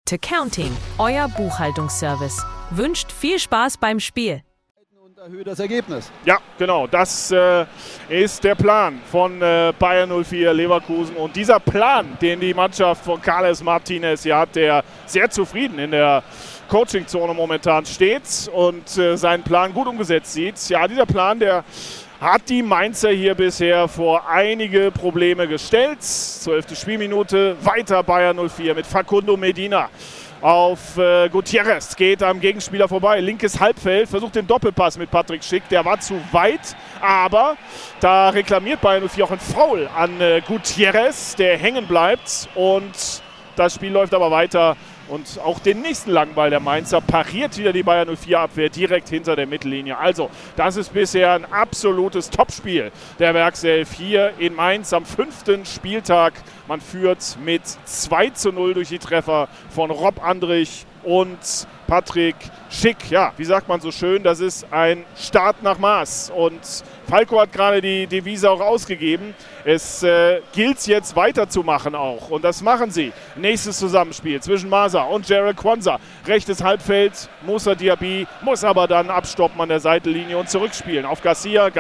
to Counting, euer Buchhaltungsservice. Wünscht viel Spaß beim Spiel. Und erhöht das Ergebnis. Ja, genau. Das ist der Plan von Bayer 04 Leverkusen. Und dieser Plan, den die Mannschaft von Carles Martinez hier hat, der sehr zufrieden in der Coachingzone momentan steht und seinen Plan gut umgesetzt sieht. Ja, dieser Plan, der hat die Mainzer hier bisher vor einige Probleme gestellt. 12. Spielminute, weiter Bayer 04 mit Facundo Medina auf Gutierrez, geht am Gegenspieler vorbei, linkes Halbfeld, versucht den Doppelpass mit Patrick Schick, der war zu weit, aber da reklamiert Bayer 04 auch ein Foul an Gutierrez, der hängen bleibt und das Spiel läuft aber weiter. Und auch den nächsten langen Ball der Mainzer pariert wieder die Bayer 04 Abwehr direkt hinter der Mittellinie. Also, das ist bisher ein absolutes Topspiel der Werkself hier in Mainz am 5. Spieltag. Man führt mit 2:0 durch die Treffer von Rob Andrich und Patrick Schick. Ja, wie sagt man so schön, das ist ein Start nach Maß. Und Falco hat gerade die Devise auch ausgegeben. Es gilt jetzt weiterzumachen auch. Und das machen sie. Nächstes Zusammenspiel zwischen Masa und Gerald Kwanza. Rechtes Halbfeld, Moussa Diaby muss aber dann abstoppen an der Seitenlinie und zurückspielen. Auf Garcia,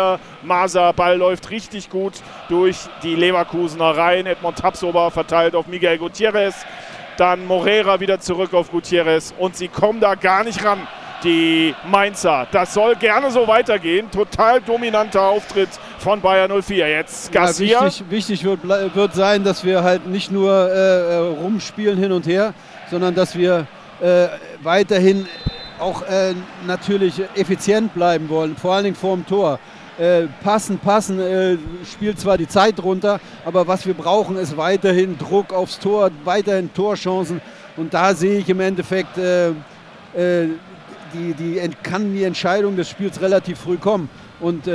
Masa, Ball läuft richtig gut durch die Leverkusener Reihen. Edmond Tapsoba verteilt auf Miguel Gutierrez. Dann Moreira wieder zurück auf Gutierrez und sie kommen da gar nicht ran, die Mainzer. Das soll gerne so weitergehen. Total dominanter Auftritt von Bayer 04. Jetzt Garcia. Ja, wichtig wird sein, dass wir halt nicht nur rumspielen hin und her, sondern dass wir weiterhin auch natürlich effizient bleiben wollen, vor allen Dingen vorm Tor. Passen, spielt zwar die Zeit runter, aber was wir brauchen, ist weiterhin Druck aufs Tor, weiterhin Torchancen. Und da sehe ich im Endeffekt, kann die Entscheidung des Spiels relativ früh kommen. Und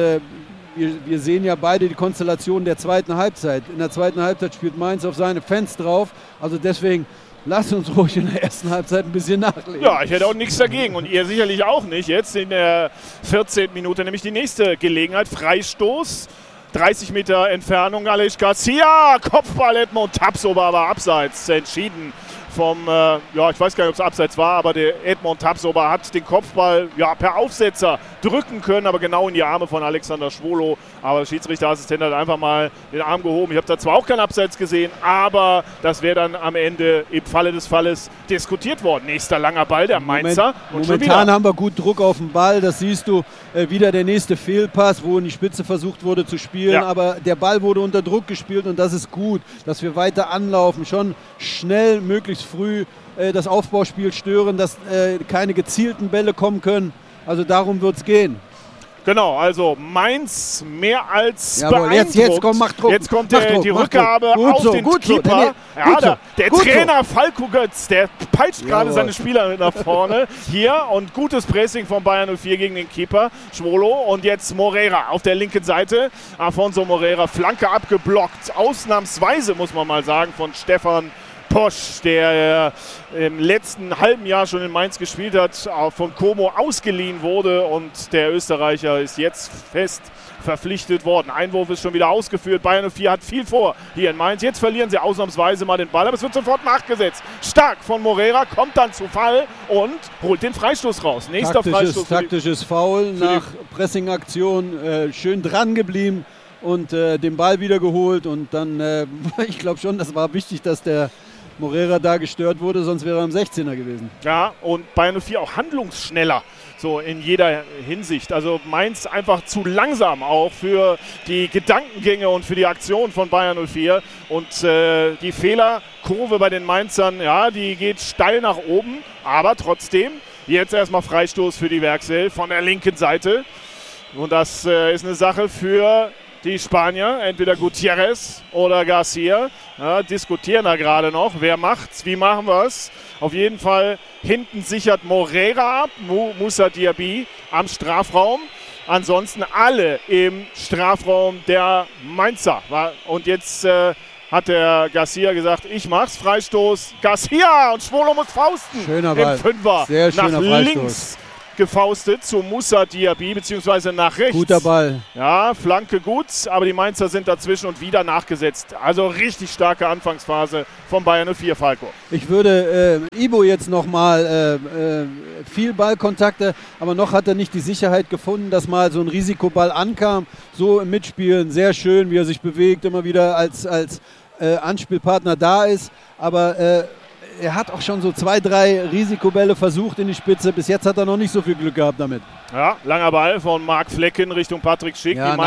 wir sehen ja beide die Konstellation der zweiten Halbzeit. In der zweiten Halbzeit spielt Mainz auf seine Fans drauf. Also deswegen, lasst uns ruhig in der ersten Halbzeit ein bisschen nachlegen. Ja, ich hätte auch nichts dagegen und ihr sicherlich auch nicht. Jetzt in der 14. Minute nämlich die nächste Gelegenheit. Freistoß, 30 Meter Entfernung, Aleix Garcia, Kopfball Edmond Tapsoba, aber abseits entschieden vom, ich weiß gar nicht, ob es abseits war, aber der Edmond Tapsoba hat den Kopfball per Aufsetzer drücken können, aber genau in die Arme von Alexander Schwolo. Aber der Schiedsrichterassistent hat einfach mal den Arm gehoben. Ich habe da zwar auch kein Abseits gesehen, aber das wäre dann am Ende im Falle des Falles diskutiert worden. Nächster langer Ball der Mainzer. Momentan haben wir gut Druck auf den Ball, das siehst du. Wieder der nächste Fehlpass, wo in die Spitze versucht wurde zu spielen, aber der Ball wurde unter Druck gespielt und das ist gut, dass wir weiter anlaufen, schon schnell, möglichst früh das Aufbauspiel stören, dass keine gezielten Bälle kommen können. Also darum wird es gehen. Genau, also Mainz mehr als beeindruckt. Jetzt kommt die Rückgabe auf den Keeper. Der Trainer Falco Götz, der peitscht gerade seine Spieler nach vorne hier und gutes Pressing von Bayer 04 gegen den Keeper Schwolo und jetzt Moreira auf der linken Seite. Afonso Moreira, Flanke abgeblockt, ausnahmsweise muss man mal sagen von Stefan Posch, der im letzten halben Jahr schon in Mainz gespielt hat, von Como ausgeliehen wurde und der Österreicher ist jetzt fest verpflichtet worden. Einwurf ist schon wieder ausgeführt. Bayer 04 hat viel vor hier in Mainz. Jetzt verlieren sie ausnahmsweise mal den Ball, aber es wird sofort nachgesetzt. Stark von Moreira, kommt dann zu Fall und holt den Freistoß raus. Nächster Freistoß. Taktisches Foul nach Pressingaktion, schön dran geblieben und den Ball wieder geholt und dann, ich glaube schon, das war wichtig, dass der Moreira da gestört wurde, sonst wäre er am 16er gewesen. Ja, und Bayer 04 auch handlungsschneller, so in jeder Hinsicht. Also Mainz einfach zu langsam auch für die Gedankengänge und für die Aktion von Bayer 04. Und die Fehlerkurve bei den Mainzern, die geht steil nach oben, aber trotzdem jetzt erstmal Freistoß für die Werkself von der linken Seite. Und das ist eine Sache für die Spanier, entweder Gutierrez oder Garcia, diskutieren da gerade noch. Wer macht's? Wie machen wir es? Auf jeden Fall hinten sichert Moreira ab, Moussa Diaby am Strafraum. Ansonsten alle im Strafraum der Mainzer. Und jetzt hat der Garcia gesagt, ich mach's, Freistoß. Garcia und Schwolo muss fausten. Schöner Ball. Im Fünfer. Sehr schöner nach Freistoß. Links. gefaustet zu Moussa Diaby, beziehungsweise nach rechts. Guter Ball. Ja, Flanke gut, aber die Mainzer sind dazwischen und wieder nachgesetzt. Also richtig starke Anfangsphase von Bayern 04, Falco. Ich würde Ibo jetzt nochmal viel Ballkontakte, aber noch hat er nicht die Sicherheit gefunden, dass mal so ein Risikoball ankam. So im Mitspielen, sehr schön, wie er sich bewegt, immer wieder als Anspielpartner da ist. Aber er hat auch schon so 2, 3 Risikobälle versucht in die Spitze. Bis jetzt hat er noch nicht so viel Glück gehabt damit. Ja, langer Ball von Marc Flecken Richtung Patrick Schick. Ja,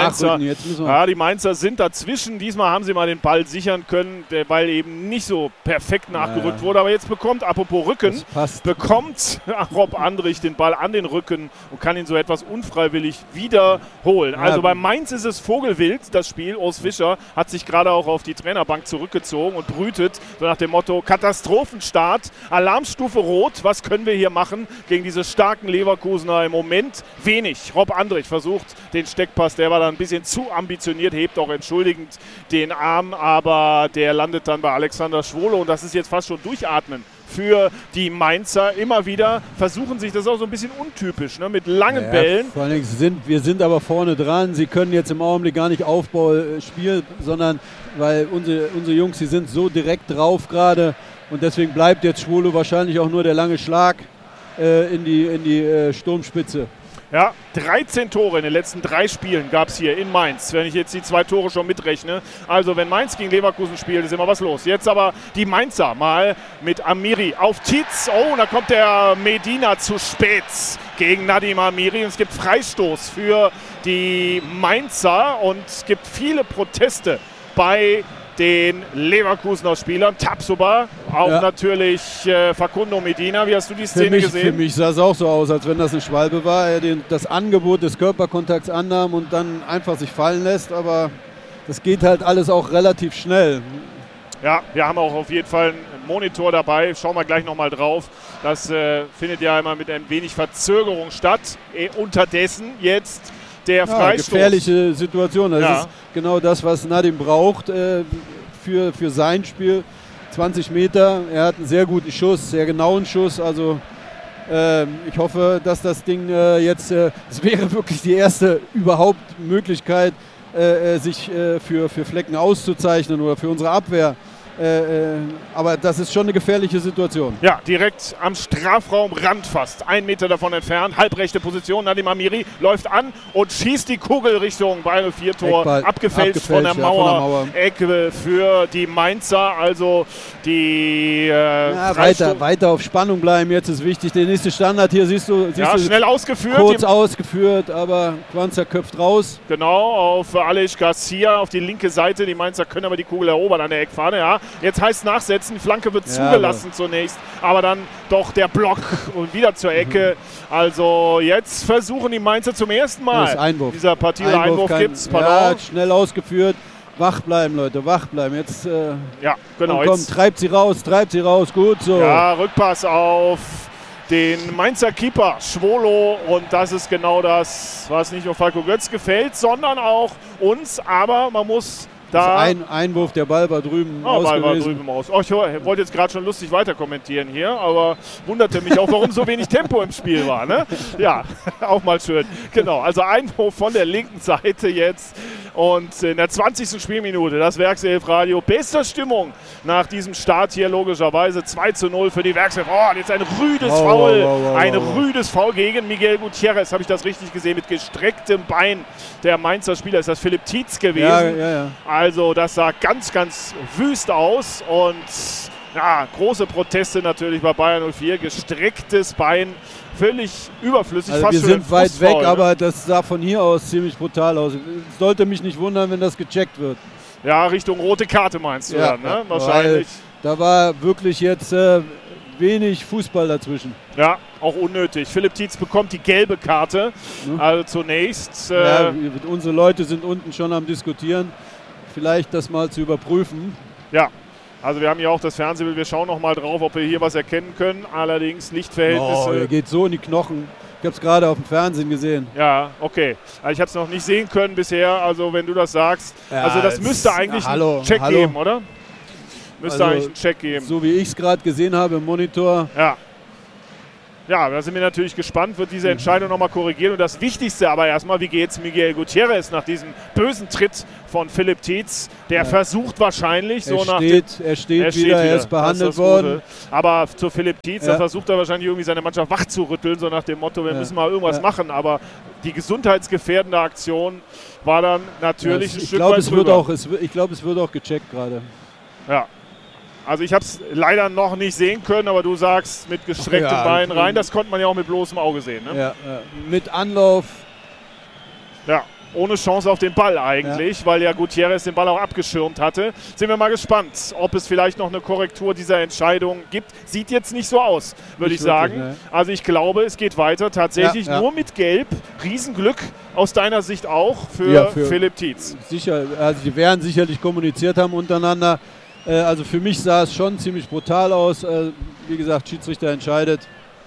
die Mainzer sind dazwischen. Diesmal haben sie mal den Ball sichern können, weil eben nicht so perfekt nachgerückt wurde. Aber jetzt bekommt, apropos Rücken, bekommt Rob Andrich den Ball an den Rücken und kann ihn so etwas unfreiwillig wiederholen. Also bei Mainz ist es Vogelwild, das Spiel. Urs Fischer hat sich gerade auch auf die Trainerbank zurückgezogen und brütet so nach dem Motto Katastrophenstart, Alarmstufe Rot. Was können wir hier machen gegen diese starken Leverkusener? Im Moment wenig. Rob Andrich versucht den Steckpass, der war dann ein bisschen zu ambitioniert, hebt auch entschuldigend den Arm, aber der landet dann bei Alexander Schwolo und das ist jetzt fast schon Durchatmen für die Mainzer. Immer wieder versuchen sich, das ist auch so ein bisschen untypisch, ne, mit langen Bällen. Vor allem wir sind aber vorne dran. Sie können jetzt im Augenblick gar nicht Aufbau spielen, sondern weil unsere Jungs, die sind so direkt drauf gerade und deswegen bleibt jetzt Schwolo wahrscheinlich auch nur der lange Schlag in die Sturmspitze. Ja, 13 Tore in den letzten 3 Spielen gab es hier in Mainz, wenn ich jetzt die 2 Tore schon mitrechne. Also wenn Mainz gegen Leverkusen spielt, ist immer was los. Jetzt aber die Mainzer mal mit Amiri auf Tietz. Oh, da kommt der Medina zu spät gegen Nadim Amiri. Und es gibt Freistoß für die Mainzer und es gibt viele Proteste bei den Leverkusener Spielern. Tapsoba, auch natürlich Facundo Medina. Wie hast du die Szene gesehen? Für mich sah es auch so aus, als wenn das eine Schwalbe war. Er das Angebot des Körperkontakts annahm und dann einfach sich fallen lässt. Aber das geht halt alles auch relativ schnell. Ja, wir haben auch auf jeden Fall einen Monitor dabei. Schauen wir gleich nochmal drauf. Das findet ja immer mit ein wenig Verzögerung statt. Unterdessen jetzt der Freistoß. Gefährliche Situation. Das ist genau das, was Nadim braucht für sein Spiel. 20 Meter, er hat einen sehr guten Schuss, sehr genauen Schuss. Also ich hoffe, dass das Ding jetzt, es wäre wirklich die erste überhaupt Möglichkeit, sich für Flecken auszuzeichnen oder für unsere Abwehr. Aber das ist schon eine gefährliche Situation. Ja, direkt am Strafraumrand fast. 1 Meter davon entfernt. Halbrechte Position. Nadim Amiri läuft an und schießt die Kugel Richtung Bayern 04 Tor. Abgefälscht von der Mauer. Ecke für die Mainzer. Also die weiter auf Spannung bleiben. Jetzt ist wichtig. Der nächste Standard hier siehst du schnell ausgeführt. Kurz ausgeführt, aber Quanzer köpft raus. Genau, auf Aleix Garcia auf die linke Seite. Die Mainzer können aber die Kugel erobern an der Eckfahne. Ja. Jetzt heißt nachsetzen, die Flanke wird zugelassen zunächst, aber dann doch der Block und wieder zur Ecke. Also jetzt versuchen die Mainzer zum ersten Mal Einwurf. Dieser Partie. Einwurf gibt es. Schnell ausgeführt. Wach bleiben, Leute, wach bleiben. Jetzt, genau. Komm, treibt sie raus, gut so. Ja, Rückpass auf den Mainzer Keeper Schwolo und das ist genau das, was nicht nur Falco Götz gefällt, sondern auch uns, aber man muss Ein Einwurf, der Ball war drüben raus Ball war gewesen. drüben raus. Ich wollte jetzt gerade schon lustig weiter kommentieren hier, aber wunderte mich auch, warum so wenig Tempo im Spiel war. Ne? Ja, auch mal schön. Genau, also Einwurf von der linken Seite jetzt und in der 20. Spielminute das Werkself-Radio. Beste Stimmung nach diesem Start hier logischerweise. 2:0 für die Werkself. Oh, jetzt ein rüdes Foul. Ein rüdes Foul gegen Miguel Gutierrez. Habe ich das richtig gesehen? Mit gestrecktem Bein der Mainzer Spieler. Ist das Philipp Tietz gewesen? Ja. Also das sah ganz, ganz wüst aus und große Proteste natürlich bei Bayern 04. Gestrecktes Bein, völlig überflüssig. Also fast wir sind weit weg, ne? aber das sah von hier aus ziemlich brutal aus. Es sollte mich nicht wundern, wenn das gecheckt wird. Ja, Richtung rote Karte meinst du dann, ne? Wahrscheinlich. Da war wirklich jetzt wenig Fußball dazwischen. Ja, auch unnötig. Philipp Tietz bekommt die gelbe Karte. Also zunächst. Unsere Leute sind unten schon am Diskutieren. Vielleicht das mal zu überprüfen. Ja, also wir haben hier auch das Fernsehbild. Wir schauen noch mal drauf, ob wir hier was erkennen können. Allerdings Lichtverhältnisse. Er geht so in die Knochen. Ich habe es gerade auf dem Fernsehen gesehen. Ja, okay. Also ich habe es noch nicht sehen können bisher. Also wenn du das sagst. Ja, also das müsste eigentlich einen Check geben, oder? Müsste eigentlich einen Check geben. So wie ich es gerade gesehen habe im Monitor. Ja, da sind wir natürlich gespannt, wird diese Entscheidung nochmal korrigieren. Und das Wichtigste aber erstmal, wie geht es Miguel Gutierrez nach diesem bösen Tritt von Philipp Tietz? Der versucht wahrscheinlich, er steht wieder, er ist behandelt worden. Aber zu Philipp Tietz, da versucht er wahrscheinlich irgendwie seine Mannschaft wach zu rütteln, so nach dem Motto, wir müssen mal irgendwas machen. Aber die gesundheitsgefährdende Aktion war dann natürlich ein Stück weit drüber. Ich glaube, es wird auch gecheckt gerade. Ja. Also ich habe es leider noch nicht sehen können, aber du sagst mit gestreckten Beinen rein. Das konnte man ja auch mit bloßem Auge sehen. Ne? Ja, mit Anlauf. Ja, ohne Chance auf den Ball eigentlich, weil ja Gutierrez den Ball auch abgeschirmt hatte. Sind wir mal gespannt, ob es vielleicht noch eine Korrektur dieser Entscheidung gibt. Sieht jetzt nicht so aus, würde ich sagen. Ne? Also ich glaube, es geht weiter. Tatsächlich nur mit Gelb. Riesenglück aus deiner Sicht auch für Philipp Tietz. Sicher, also die werden sicherlich kommuniziert haben untereinander. Also für mich sah es schon ziemlich brutal aus. Wie gesagt, Schiedsrichter entscheidet.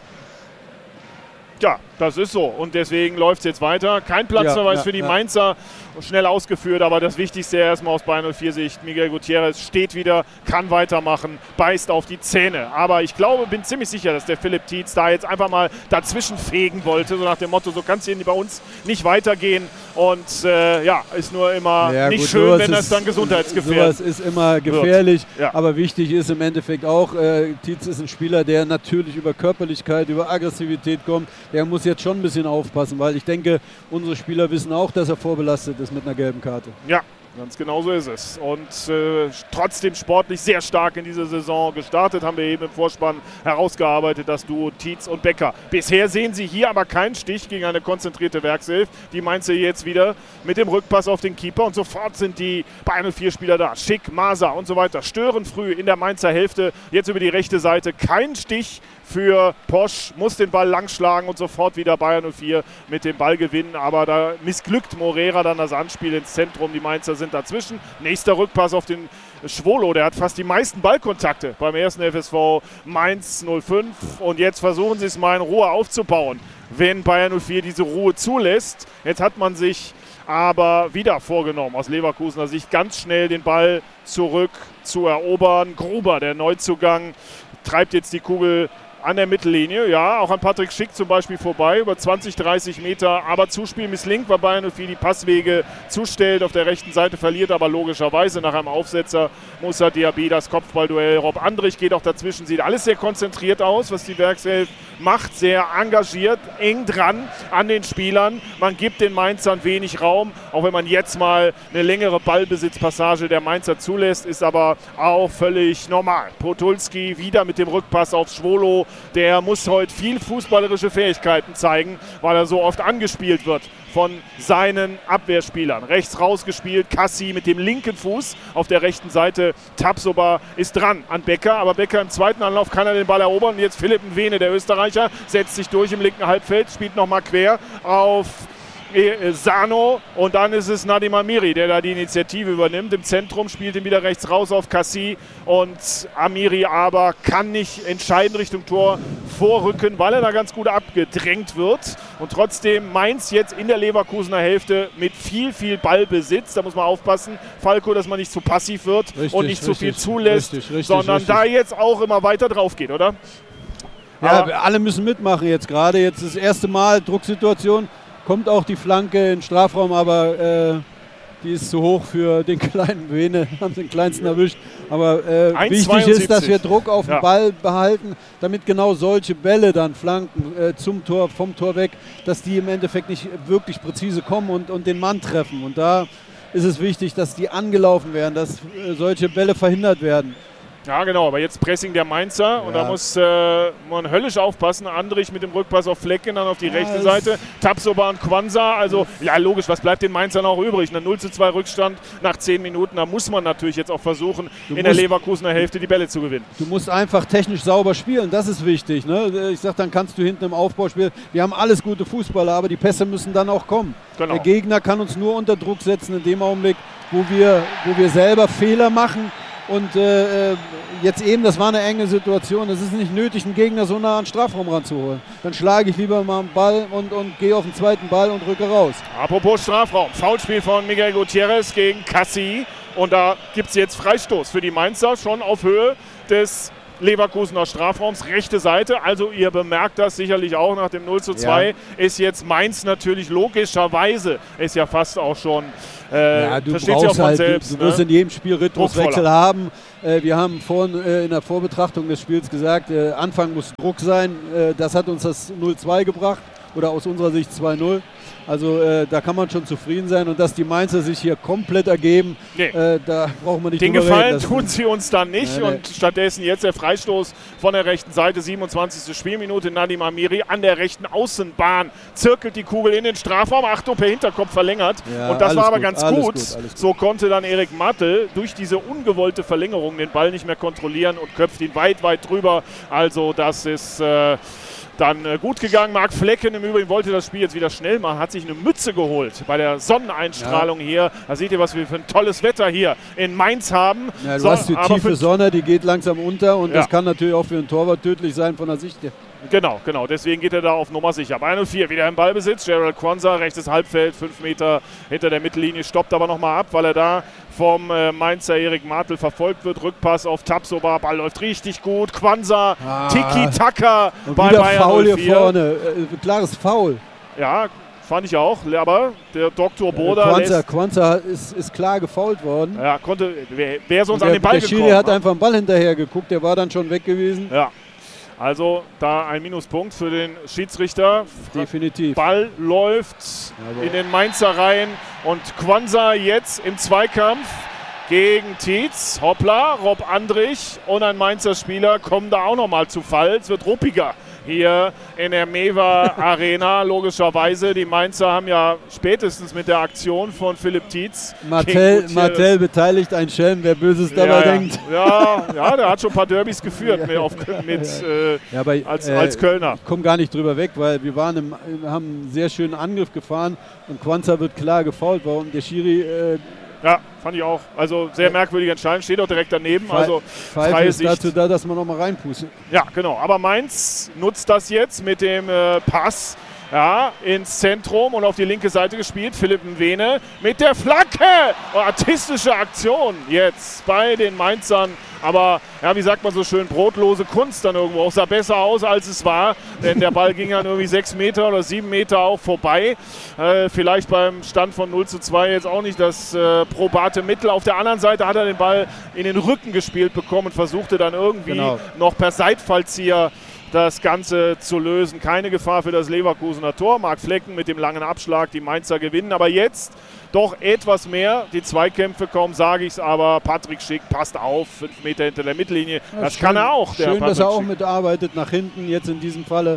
Ja, das ist so. Und deswegen läuft es jetzt weiter. Kein Platzverweis für die Mainzer. Schnell ausgeführt, aber das Wichtigste erstmal aus Bayern 04 Sicht. Miguel Gutierrez steht wieder, kann weitermachen, beißt auf die Zähne. Aber ich glaube, bin ziemlich sicher, dass der Philipp Tietz da jetzt einfach mal dazwischen fegen wollte. So nach dem Motto, so kann es hier bei uns nicht weitergehen. Und ist nur immer nicht schön, wenn das dann gesundheitsgefährdet sowas ist immer gefährlich. Aber wichtig ist im Endeffekt auch, Tietz ist ein Spieler, der natürlich über Körperlichkeit, über Aggressivität kommt. Der muss jetzt schon ein bisschen aufpassen, weil ich denke, unsere Spieler wissen auch, dass er vorbelastet ist mit einer gelben Karte. Ja, ganz genau so ist es. Und trotzdem sportlich sehr stark in dieser Saison gestartet, haben wir eben im Vorspann herausgearbeitet, das Duo Tietz und Becker. Bisher sehen Sie hier aber keinen Stich gegen eine konzentrierte Werkself. Die Mainzer jetzt wieder mit dem Rückpass auf den Keeper und sofort sind die Bayern 04 Spieler da. Schick, Maser und so weiter. Stören früh in der Mainzer Hälfte. Jetzt über die rechte Seite kein Stich für Posch, muss den Ball langschlagen und sofort wieder Bayern 04 mit dem Ball gewinnen. Aber da missglückt Morera dann das Anspiel ins Zentrum. Die Mainzer sind dazwischen. Nächster Rückpass auf den Schwolo, der hat fast die meisten Ballkontakte beim ersten FSV Mainz 05. Und jetzt versuchen sie es mal in Ruhe aufzubauen, wenn Bayern 04 diese Ruhe zulässt. Jetzt hat man sich aber wieder vorgenommen, aus Leverkusener Sicht ganz schnell den Ball zurück zu erobern. Gruber, der Neuzugang, treibt jetzt die Kugel an der Mittellinie, ja, auch an Patrick Schick zum Beispiel vorbei, über 20, 30 Meter, aber Zuspiel misslingt, weil Bayern 04 die Passwege zustellt, auf der rechten Seite verliert aber logischerweise nach einem Aufsetzer Moussa Diaby das Kopfballduell. Rob Andrich geht auch dazwischen, sieht alles sehr konzentriert aus, was die Werkself macht, sehr engagiert, eng dran an den Spielern. Man gibt den Mainzern wenig Raum, auch wenn man jetzt mal eine längere Ballbesitzpassage der Mainzer zulässt, ist aber auch völlig normal. Podolski wieder mit dem Rückpass auf Schwolo. Der muss heute viel fußballerische Fähigkeiten zeigen, weil er so oft angespielt wird von seinen Abwehrspielern. Rechts rausgespielt, Kassi mit dem linken Fuß auf der rechten Seite. Tapsoba ist dran an Becker, aber Becker im zweiten Anlauf kann er den Ball erobern. Und jetzt Philipp Nwene, der Österreicher, setzt sich durch im linken Halbfeld, spielt nochmal quer auf Sano und dann ist es Nadim Amiri, der da die Initiative übernimmt. Im Zentrum spielt ihn wieder rechts raus auf Kassi und Amiri aber kann nicht entscheidend Richtung Tor vorrücken, weil er da ganz gut abgedrängt wird. Und trotzdem Mainz jetzt in der Leverkusener Hälfte mit viel, viel Ballbesitz. Da muss man aufpassen, Falco, dass man nicht zu passiv wird und nicht zu viel zulässt, sondern da jetzt auch immer weiter drauf geht, oder? Ja, alle müssen mitmachen jetzt gerade. Jetzt das erste Mal Drucksituation. Kommt auch die Flanke in den Strafraum, aber die ist zu hoch für den kleinen Vene, haben den kleinsten erwischt. Aber wichtig ist, dass wir Druck auf den Ball behalten, damit genau solche Bälle dann Flanken zum Tor, vom Tor weg, dass die im Endeffekt nicht wirklich präzise kommen und den Mann treffen. Und da ist es wichtig, dass die angelaufen werden, dass solche Bälle verhindert werden. Ja, genau, aber jetzt Pressing der Mainzer und da muss man höllisch aufpassen. Andrich mit dem Rückpass auf Flecken, dann auf die rechte Seite. Tapsoba und Quanza, also ja logisch, was bleibt den Mainzern auch übrig? Ein 0:2 Rückstand nach 10 Minuten, da muss man natürlich jetzt auch versuchen, in der Leverkusener Hälfte die Bälle zu gewinnen. Du musst einfach technisch sauber spielen, das ist wichtig. Ne? Ich sag, dann kannst du hinten im Aufbauspiel, wir haben alles gute Fußballer, aber die Pässe müssen dann auch kommen. Genau. Der Gegner kann uns nur unter Druck setzen in dem Augenblick, wo wir selber Fehler machen. Und jetzt eben, das war eine enge Situation. Es ist nicht nötig, einen Gegner so nah an den Strafraum ranzuholen. Dann schlage ich lieber mal einen Ball und gehe auf den zweiten Ball und rücke raus. Apropos Strafraum. Foulspiel von Miguel Gutierrez gegen Kassi. Und da gibt es jetzt Freistoß für die Mainzer, schon auf Höhe des Leverkusener Strafraums, rechte Seite. Also ihr bemerkt das sicherlich auch nach dem 0:2. Ist jetzt Mainz natürlich logischerweise, ist ja fast auch schon, du versteht sich auch von halt, selbst. Du wirst in jedem Spiel Rhythmuswechsel Druckvoller. haben. Wir haben vorhin in der Vorbetrachtung des Spiels gesagt, Anfang muss Druck sein. Das hat uns das 0:2 gebracht oder aus unserer Sicht 2:0. Also da kann man schon zufrieden sein und dass die Mainzer sich hier komplett ergeben, da braucht man nicht Den drüber Gefallen reden. tun sie uns dann nicht Nee. und stattdessen jetzt der Freistoß von der rechten Seite, 27. Spielminute, Nadim Amiri an der rechten Außenbahn, zirkelt die Kugel in den Strafraum, Achtung, per Hinterkopf verlängert Ja, und das war aber gut, ganz alles gut. alles gut. So konnte dann Erik Mattel durch diese ungewollte Verlängerung den Ball nicht mehr kontrollieren und köpft ihn weit, weit drüber. Also das ist dann gut gegangen. Marc Flecken im Übrigen wollte das Spiel jetzt wieder schnell machen, hat sich eine Mütze geholt bei der Sonneneinstrahlung hier. Da seht ihr, was wir für ein tolles Wetter hier in Mainz haben. Ja, du hast die aber tiefe Sonne, die geht langsam unter und Ja. das kann natürlich auch für einen Torwart tödlich sein von der Sicht. Genau. Deswegen geht er da auf Nummer sicher. Bei 1:04 wieder im Ballbesitz. Gerald Quansah, rechtes Halbfeld, 5 Meter hinter der Mittellinie, stoppt aber nochmal ab, weil er da vom Mainzer Erik Martel verfolgt wird. Rückpass auf Tapsoba, Ball läuft richtig gut. Quansah, Tiki-Taka Und bei wieder Bayern Foul 04. hier vorne, klares Foul. Ja, fand ich auch, aber der Dr. Boda Quansah ist klar gefoult worden. ja, wäre sonst Und an den Ball der gekommen. Schiri hat ne? einfach einen Ball hinterher geguckt, der war dann schon weg gewesen. Ja, also da ein Minuspunkt für den Schiedsrichter. Definitiv. Ball läuft in den Mainzer Reihen und Quansah jetzt im Zweikampf gegen Tietz. Hoppla, Rob Andrich und ein Mainzer Spieler kommen da auch nochmal zu Fall. Es wird ruppiger hier in der Mewa Arena, logischerweise. Die Mainzer haben ja spätestens mit der Aktion von Philipp Tietz Martel beteiligt, ein Schelm, wer Böses dabei denkt. Ja, der hat schon ein paar Derbys geführt als Kölner. Ich komme gar nicht drüber weg, weil wir haben einen sehr schönen Angriff gefahren und Quansah wird klar gefoult worden. Der Schiri Ja, fand ich auch. Also sehr merkwürdige Entscheidung. Steht auch direkt daneben. Also Pfeife freie ist Sicht. dazu da, dass man nochmal reinpustet. Ja, genau. Aber Mainz nutzt das jetzt mit dem Pass ins Zentrum und auf die linke Seite gespielt. Philipp Mwene mit der Flanke. Oh, artistische Aktion jetzt bei den Mainzern. Aber, wie sagt man so schön, brotlose Kunst dann irgendwo. Auch sah besser aus, als es war. Denn der Ball ging dann irgendwie 6 Meter oder 7 Meter auch vorbei. Vielleicht beim Stand von 0:2 jetzt auch nicht das probate Mittel. Auf der anderen Seite hat er den Ball in den Rücken gespielt bekommen und versuchte dann irgendwie noch per Seitfallzieher das Ganze zu lösen. Keine Gefahr für das Leverkusener Tor. Marc Flecken mit dem langen Abschlag, die Mainzer gewinnen. Aber jetzt doch etwas mehr. Die Zweikämpfe, kaum sage ich es, aber Patrick Schick passt auf, 5 Meter hinter der Mittellinie. Ja, das schön, kann er auch, der schön, Patrick dass er auch Schick. mitarbeitet, nach hinten jetzt in diesem Falle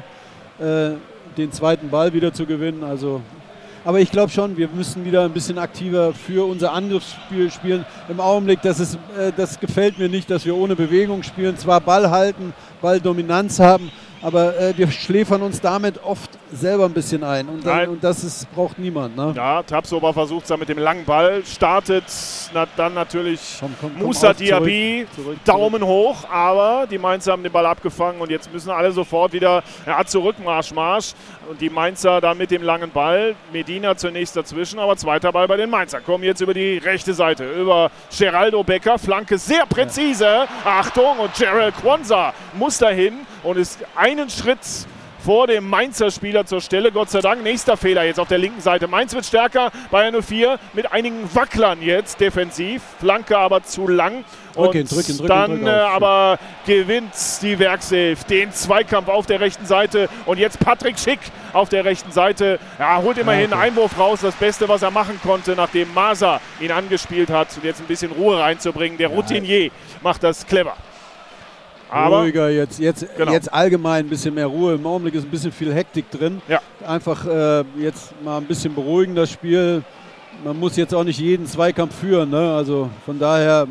den zweiten Ball wieder zu gewinnen. Also, aber ich glaube schon, wir müssen wieder ein bisschen aktiver für unser Angriffsspiel spielen. Im Augenblick, das gefällt mir nicht, dass wir ohne Bewegung spielen. Zwar Ball halten, Balldominanz haben, aber wir schläfern uns damit oft selber ein bisschen ein. Und das braucht niemand. Ne? Ja, Tapsoba versucht es dann mit dem langen Ball, startet dann natürlich Komm Moussa auf, Diaby, zurück. Daumen hoch, aber die Mainzer haben den Ball abgefangen und jetzt müssen alle sofort wieder zurück, Marsch. Und die Mainzer dann mit dem langen Ball, Medina zunächst dazwischen, aber zweiter Ball bei den Mainzer. Kommen jetzt über die rechte Seite, über Geraldo Becker, Flanke sehr präzise, Achtung, und Gerald Quansah muss dahin und ist einen Schritt vor dem Mainzer Spieler zur Stelle, Gott sei Dank. Nächster Fehler jetzt auf der linken Seite. Mainz wird stärker, Bayern 04 mit einigen Wacklern jetzt defensiv. Flanke aber zu lang. Und dann aber gewinnt die Werkself den Zweikampf auf der rechten Seite. Und jetzt Patrick Schick auf der rechten Seite. Ja, holt immerhin einen Einwurf raus. Das Beste, was er machen konnte, nachdem Masa ihn angespielt hat. Und jetzt ein bisschen Ruhe reinzubringen. Der Routinier macht das clever. Aber ruhiger jetzt allgemein ein bisschen mehr Ruhe. Im Augenblick ist ein bisschen viel Hektik drin. Ja. Einfach jetzt mal ein bisschen beruhigen das Spiel. Man muss jetzt auch nicht jeden Zweikampf führen. Ne? Also von daher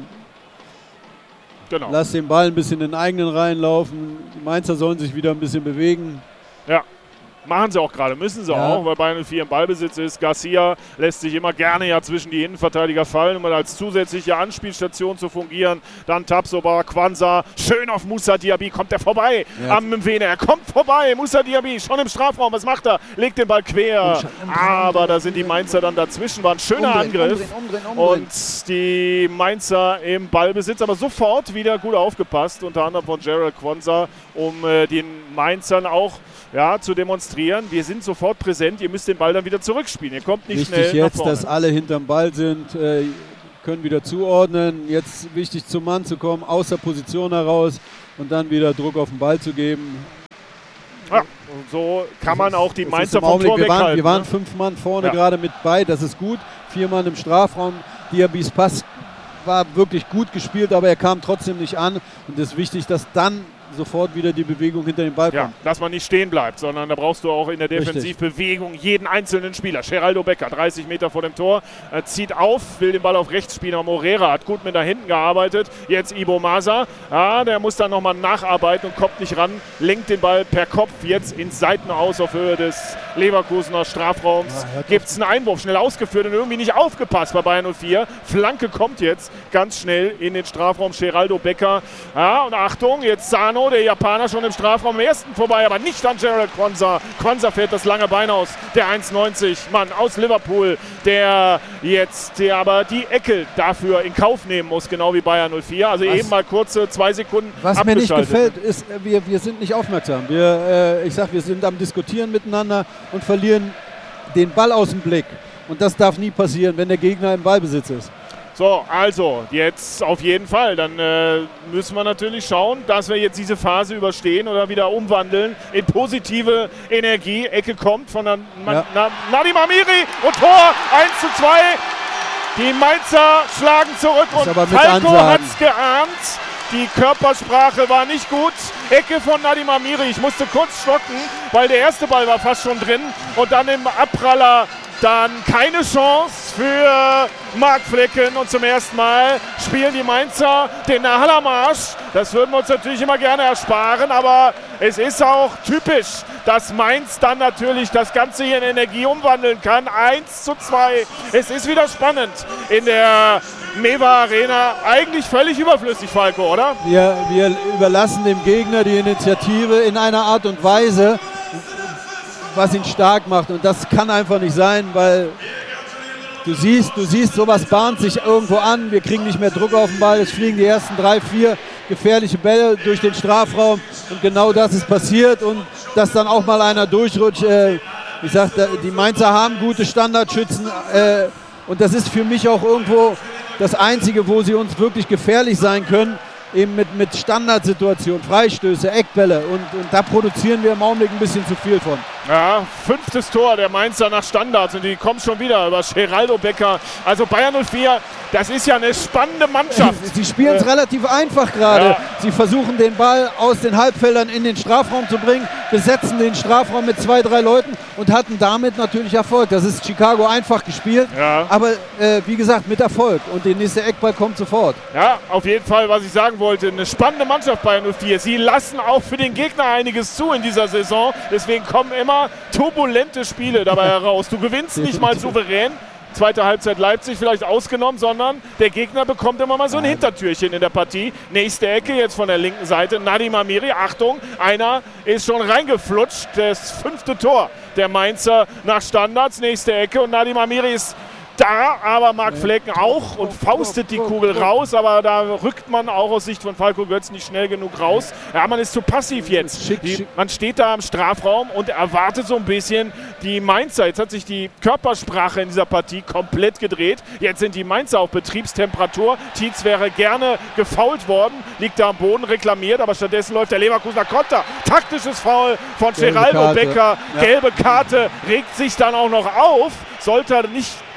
lass den Ball ein bisschen in den eigenen Reihen laufen. Die Mainzer sollen sich wieder ein bisschen bewegen. Ja. Machen sie auch gerade, müssen sie auch, weil Bayern 04 im Ballbesitz ist. Garcia lässt sich immer gerne ja zwischen die Innenverteidiger fallen, um als zusätzliche Anspielstation zu fungieren. Dann Tapsoba, Quansah, schön auf Moussa Diaby, kommt er vorbei am Mwene. Er kommt vorbei, Moussa Diaby, schon im Strafraum, was macht er? Legt den Ball quer, aber da sind die Mainzer dann dazwischen, war ein schöner Angriff. Umdrehen. Und die Mainzer im Ballbesitz, aber sofort wieder gut aufgepasst, unter anderem von Gerald Quansah, um den Mainzern auch zu demonstrieren, wir sind sofort präsent, ihr müsst den Ball dann wieder zurückspielen. Ihr kommt nicht wichtig schnell jetzt, nach vorne. dass alle hinterm Ball sind, können wieder zuordnen. Jetzt wichtig zum Mann zu kommen, aus der Position heraus und dann wieder Druck auf den Ball zu geben. Ja, und so kann man auch die Mainzer vom Tor weghalten. Wir waren 5 Mann vorne gerade mit bei, das ist gut. 4 Mann im Strafraum. Diabys Pass war wirklich gut gespielt, aber er kam trotzdem nicht an. Und es ist wichtig, dass dann sofort wieder die Bewegung hinter dem Ball kommt. Ja, dass man nicht stehen bleibt, sondern da brauchst du auch in der Defensivbewegung jeden einzelnen Spieler. Geraldo Becker, 30 Meter vor dem Tor, zieht auf, will den Ball auf rechts spielen, aber Morera hat gut mit da hinten gearbeitet. Jetzt Ibo Masa, der muss dann nochmal nacharbeiten und kommt nicht ran, lenkt den Ball per Kopf jetzt ins Seitenaus auf Höhe des Leverkusener Strafraums. Gibt es einen Einwurf, schnell ausgeführt und irgendwie nicht aufgepasst bei Bayern 04. Flanke kommt jetzt ganz schnell in den Strafraum, Geraldo Becker. Und Achtung, jetzt Sano, der Japaner, schon im Strafraum am ersten vorbei, aber nicht an Gerald Quansah. Quansah fährt das lange Bein aus, der 1,90 Mann aus Liverpool, der aber die Ecke dafür in Kauf nehmen muss, genau wie Bayern 04. Also eben mal kurze 2 Sekunden Was mir nicht gefällt, ist, wir sind nicht aufmerksam. Wir sind am Diskutieren miteinander und verlieren den Ball aus dem Blick. Und das darf nie passieren, wenn der Gegner im Ballbesitz ist. So, also jetzt auf jeden Fall. Dann müssen wir natürlich schauen, dass wir jetzt diese Phase überstehen oder wieder umwandeln in positive Energie. Ecke kommt von Nadim Amiri und Tor 1:2. Die Mainzer schlagen zurück und Falco hat es geahnt. Die Körpersprache war nicht gut. Ecke von Nadim Amiri. Ich musste kurz stocken, weil der erste Ball war fast schon drin. Und dann im Abpraller dann keine Chance für Marc Flecken. Und zum ersten Mal spielen die Mainzer den Nachlamarsch. Das würden wir uns natürlich immer gerne ersparen. Aber es ist auch typisch, dass Mainz dann natürlich das Ganze hier in Energie umwandeln kann. 1:2. Es ist wieder spannend in der Mewa Arena. Eigentlich völlig überflüssig, Falco, oder? Wir überlassen dem Gegner die Initiative in einer Art und Weise, was ihn stark macht. Und das kann einfach nicht sein, weil du siehst, sowas bahnt sich irgendwo an. Wir kriegen nicht mehr Druck auf den Ball. Es fliegen die ersten 3, 4 gefährliche Bälle durch den Strafraum. Und genau das ist passiert. Und dass dann auch mal einer durchrutscht. Ich sag, die Mainzer haben gute Standardschützen. Und das ist für mich auch irgendwo das Einzige, wo sie uns wirklich gefährlich sein können. Eben mit Standardsituationen, Freistöße, Eckbälle. Und da produzieren wir im Augenblick ein bisschen zu viel von. Ja, 5. Tor der Mainzer nach Standards und die kommen schon wieder über Geraldo Becker. Also Bayern 04, das ist ja eine spannende Mannschaft. Sie spielen es relativ einfach gerade. Ja. Sie versuchen den Ball aus den Halbfeldern in den Strafraum zu bringen, besetzen den Strafraum mit 2, 3 Leuten und hatten damit natürlich Erfolg. Das ist Chicago einfach gespielt, aber wie gesagt mit Erfolg und der nächste Eckball kommt sofort. Ja, auf jeden Fall, was ich sagen wollte, eine spannende Mannschaft Bayern 04. Sie lassen auch für den Gegner einiges zu in dieser Saison, deswegen kommen immer turbulente Spiele dabei heraus. Du gewinnst nicht mal souverän, zweite Halbzeit Leipzig vielleicht ausgenommen, sondern der Gegner bekommt immer mal so ein Hintertürchen in der Partie. Nächste Ecke jetzt von der linken Seite, Nadim Amiri, Achtung, einer ist schon reingeflutscht, das 5. Tor der Mainzer nach Standards, nächste Ecke und Nadim Amiri ist da, aber Marc Flecken auch und faustet die Kugel raus, aber da rückt man auch aus Sicht von Falco Götz nicht schnell genug raus. Ja, man ist zu passiv jetzt. Man steht da im Strafraum und erwartet so ein bisschen die Mainzer. Jetzt hat sich die Körpersprache in dieser Partie komplett gedreht. Jetzt sind die Mainzer auf Betriebstemperatur. Tietz wäre gerne gefoult worden, liegt da am Boden, reklamiert, aber stattdessen läuft der Leverkusener Konter. Taktisches Foul von Geraldo Becker. Gelbe Karte, regt sich dann auch noch auf. Sollte er nicht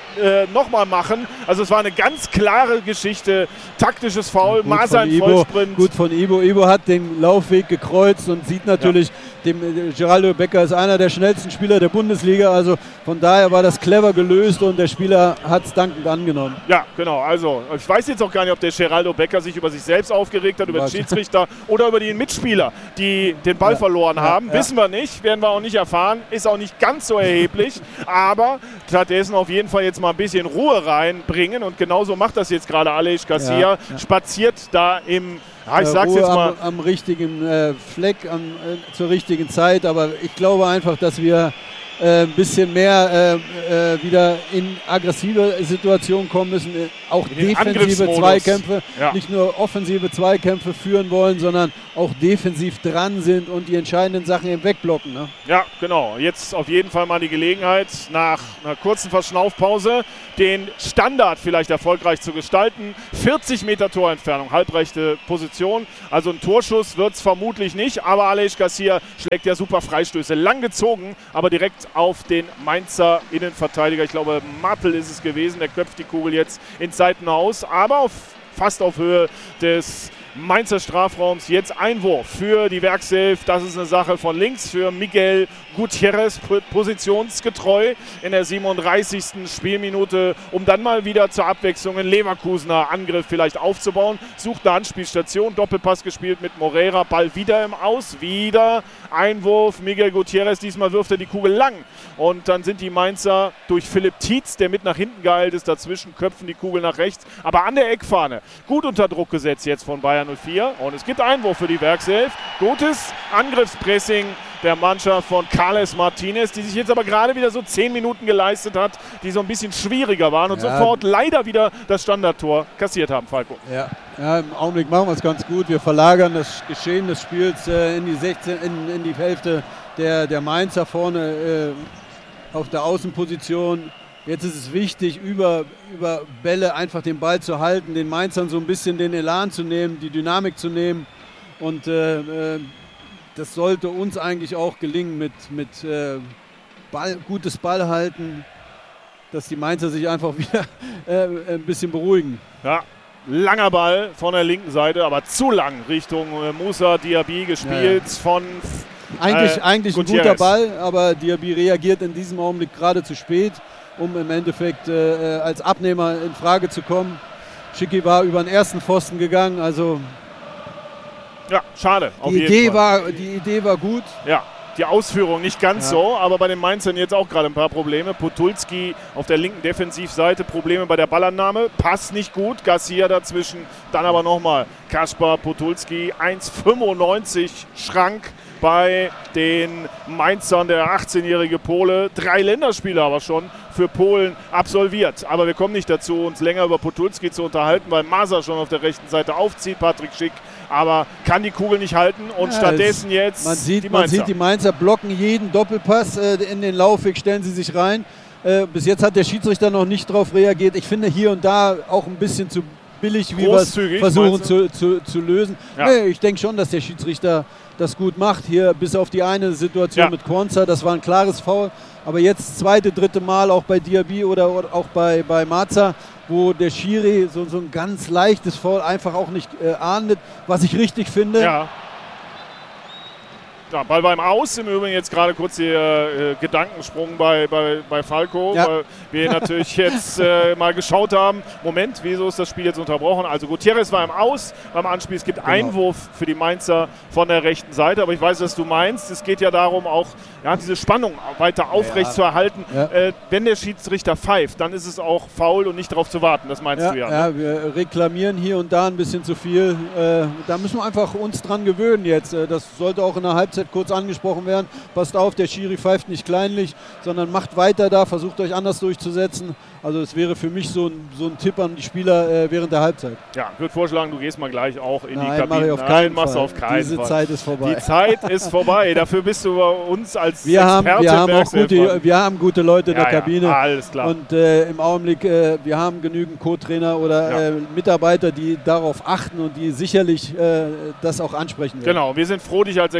nochmal machen. Also es war eine ganz klare Geschichte. Taktisches Foul, Maser im Ibo, Vollsprint. gut von Ibo. Ibo hat den Laufweg gekreuzt und sieht natürlich, Geraldo Becker ist einer der schnellsten Spieler der Bundesliga. Also von daher war das clever gelöst und der Spieler hat es dankend angenommen. Ja, genau. Also ich weiß jetzt auch gar nicht, ob der Geraldo Becker sich über sich selbst aufgeregt hat, über den Schiedsrichter oder über die Mitspieler, die den Ball verloren haben. Wissen wir nicht, werden wir auch nicht erfahren. Ist auch nicht ganz so erheblich. Aber stattdessen auf jeden Fall jetzt mal ein bisschen Ruhe reinbringen. Und genauso macht das jetzt gerade Aleix Garcia. Spaziert da im, ich sag's Ruhe jetzt mal. am richtigen Fleck, zur richtigen Zeit. Aber ich glaube einfach, dass wir ein bisschen mehr wieder in aggressive Situationen kommen müssen, auch defensive Zweikämpfe, nicht nur offensive Zweikämpfe führen wollen, sondern auch defensiv dran sind und die entscheidenden Sachen eben wegblocken. Ne? Ja, genau. Jetzt auf jeden Fall mal die Gelegenheit, nach einer kurzen Verschnaufpause den Standard vielleicht erfolgreich zu gestalten. 40 Meter Torentfernung, halbrechte Position. Also ein Torschuss wird es vermutlich nicht, aber Aleix Garcia schlägt ja super Freistöße. Lang gezogen, aber direkt auf den Mainzer Innenverteidiger. Ich glaube, Martel ist es gewesen. Der köpft die Kugel jetzt ins Seitenhaus, aber fast auf Höhe des Mainzer Strafraums. Jetzt Einwurf für die Werkself. Das ist eine Sache von links für Miguel Gutierrez, positionsgetreu in der 37. Spielminute, um dann mal wieder zur Abwechslung einen Leverkusener Angriff vielleicht aufzubauen. Sucht eine Anspielstation, Doppelpass gespielt mit Moreira, Ball wieder im Aus, wieder Einwurf, Miguel Gutierrez, diesmal wirft er die Kugel lang. Und dann sind die Mainzer durch Philipp Tietz, der mit nach hinten geeilt ist, dazwischen köpfen die Kugel nach rechts, aber an der Eckfahne. Gut unter Druck gesetzt jetzt von Bayern 04 und es gibt Einwurf für die Werkself. Gutes Angriffspressing der Mannschaft von Carles Martinez, die sich jetzt aber gerade wieder so 10 Minuten geleistet hat, die so ein bisschen schwieriger waren und sofort leider wieder das Standardtor kassiert haben, Falco. Ja, im Augenblick machen wir es ganz gut. Wir verlagern das Geschehen des Spiels in die Hälfte der Mainzer vorne auf der Außenposition. Jetzt ist es wichtig, über Bälle einfach den Ball zu halten, den Mainzern so ein bisschen den Elan zu nehmen, die Dynamik zu nehmen. Und das sollte uns eigentlich auch gelingen mit gutes Ballhalten, dass die Mainzer sich einfach wieder ein bisschen beruhigen. Ja, langer Ball von der linken Seite, aber zu lang Richtung Moussa Diaby gespielt von Eigentlich ein guter Ball, aber Diaby reagiert in diesem Augenblick gerade zu spät, um im Endeffekt als Abnehmer in Frage zu kommen. Schicki war über den ersten Pfosten gegangen, also ja, schade. Die Idee war gut. Ja, die Ausführung nicht ganz so, aber bei den Mainzern jetzt auch gerade ein paar Probleme. Podolski auf der linken Defensivseite, Probleme bei der Ballannahme, Pass nicht gut, Garcia dazwischen, dann aber nochmal Kaspar Podolski, 1,95 Schrank bei den Mainzern, der 18-jährige Pole. 3 Länderspiele aber schon für Polen absolviert. Aber wir kommen nicht dazu, uns länger über Podolski zu unterhalten, weil Maser schon auf der rechten Seite aufzieht, Patrick Schick, aber kann die Kugel nicht halten und stattdessen jetzt die Mainzer. Die Mainzer blocken jeden Doppelpass in den Laufweg, stellen sie sich rein. Bis jetzt hat der Schiedsrichter noch nicht darauf reagiert. Ich finde hier und da auch ein bisschen zu billig, wie wir es versuchen zu lösen. Ja. Nee, ich denke schon, dass der Schiedsrichter das gut macht. Hier bis auf die eine Situation mit Quansah, das war ein klares Foul. Aber jetzt zweite, dritte Mal auch bei Diaby oder auch bei Maza, wo der Schiri so ein ganz leichtes Foul einfach auch nicht ahndet, was ich richtig finde. Ja. Ja, Ball beim Aus, im Übrigen jetzt gerade kurz der Gedankensprung bei Falco, weil wir natürlich jetzt mal geschaut haben, Moment, wieso ist das Spiel jetzt unterbrochen? Also Gutierrez war im Aus beim Anspiel, es gibt Einwurf für die Mainzer von der rechten Seite, aber ich weiß, was du meinst, es geht ja darum auch, diese Spannung weiter aufrecht zu erhalten. Wenn der Schiedsrichter pfeift, dann ist es auch faul und nicht darauf zu warten, das meinst du ja. Ja, wir reklamieren hier und da ein bisschen zu viel, da müssen wir einfach uns dran gewöhnen jetzt, das sollte auch in der Halbzeit kurz angesprochen werden. Passt auf, der Schiri pfeift nicht kleinlich, sondern macht weiter da, versucht euch anders durchzusetzen. Also es wäre für mich so ein Tipp an die Spieler während der Halbzeit. Ja, ich würde vorschlagen, du gehst mal gleich auch in die Kabine. Nein, machst du auf keinen Fall. Diese Zeit ist vorbei. Die Zeit ist vorbei. Dafür bist du bei uns als wir haben gute Leute in der Kabine. Alles klar. Und im Augenblick, wir haben genügend Co-Trainer oder Mitarbeiter, die darauf achten und die sicherlich das auch ansprechen werden. Genau, wir sind froh, dich als Experten für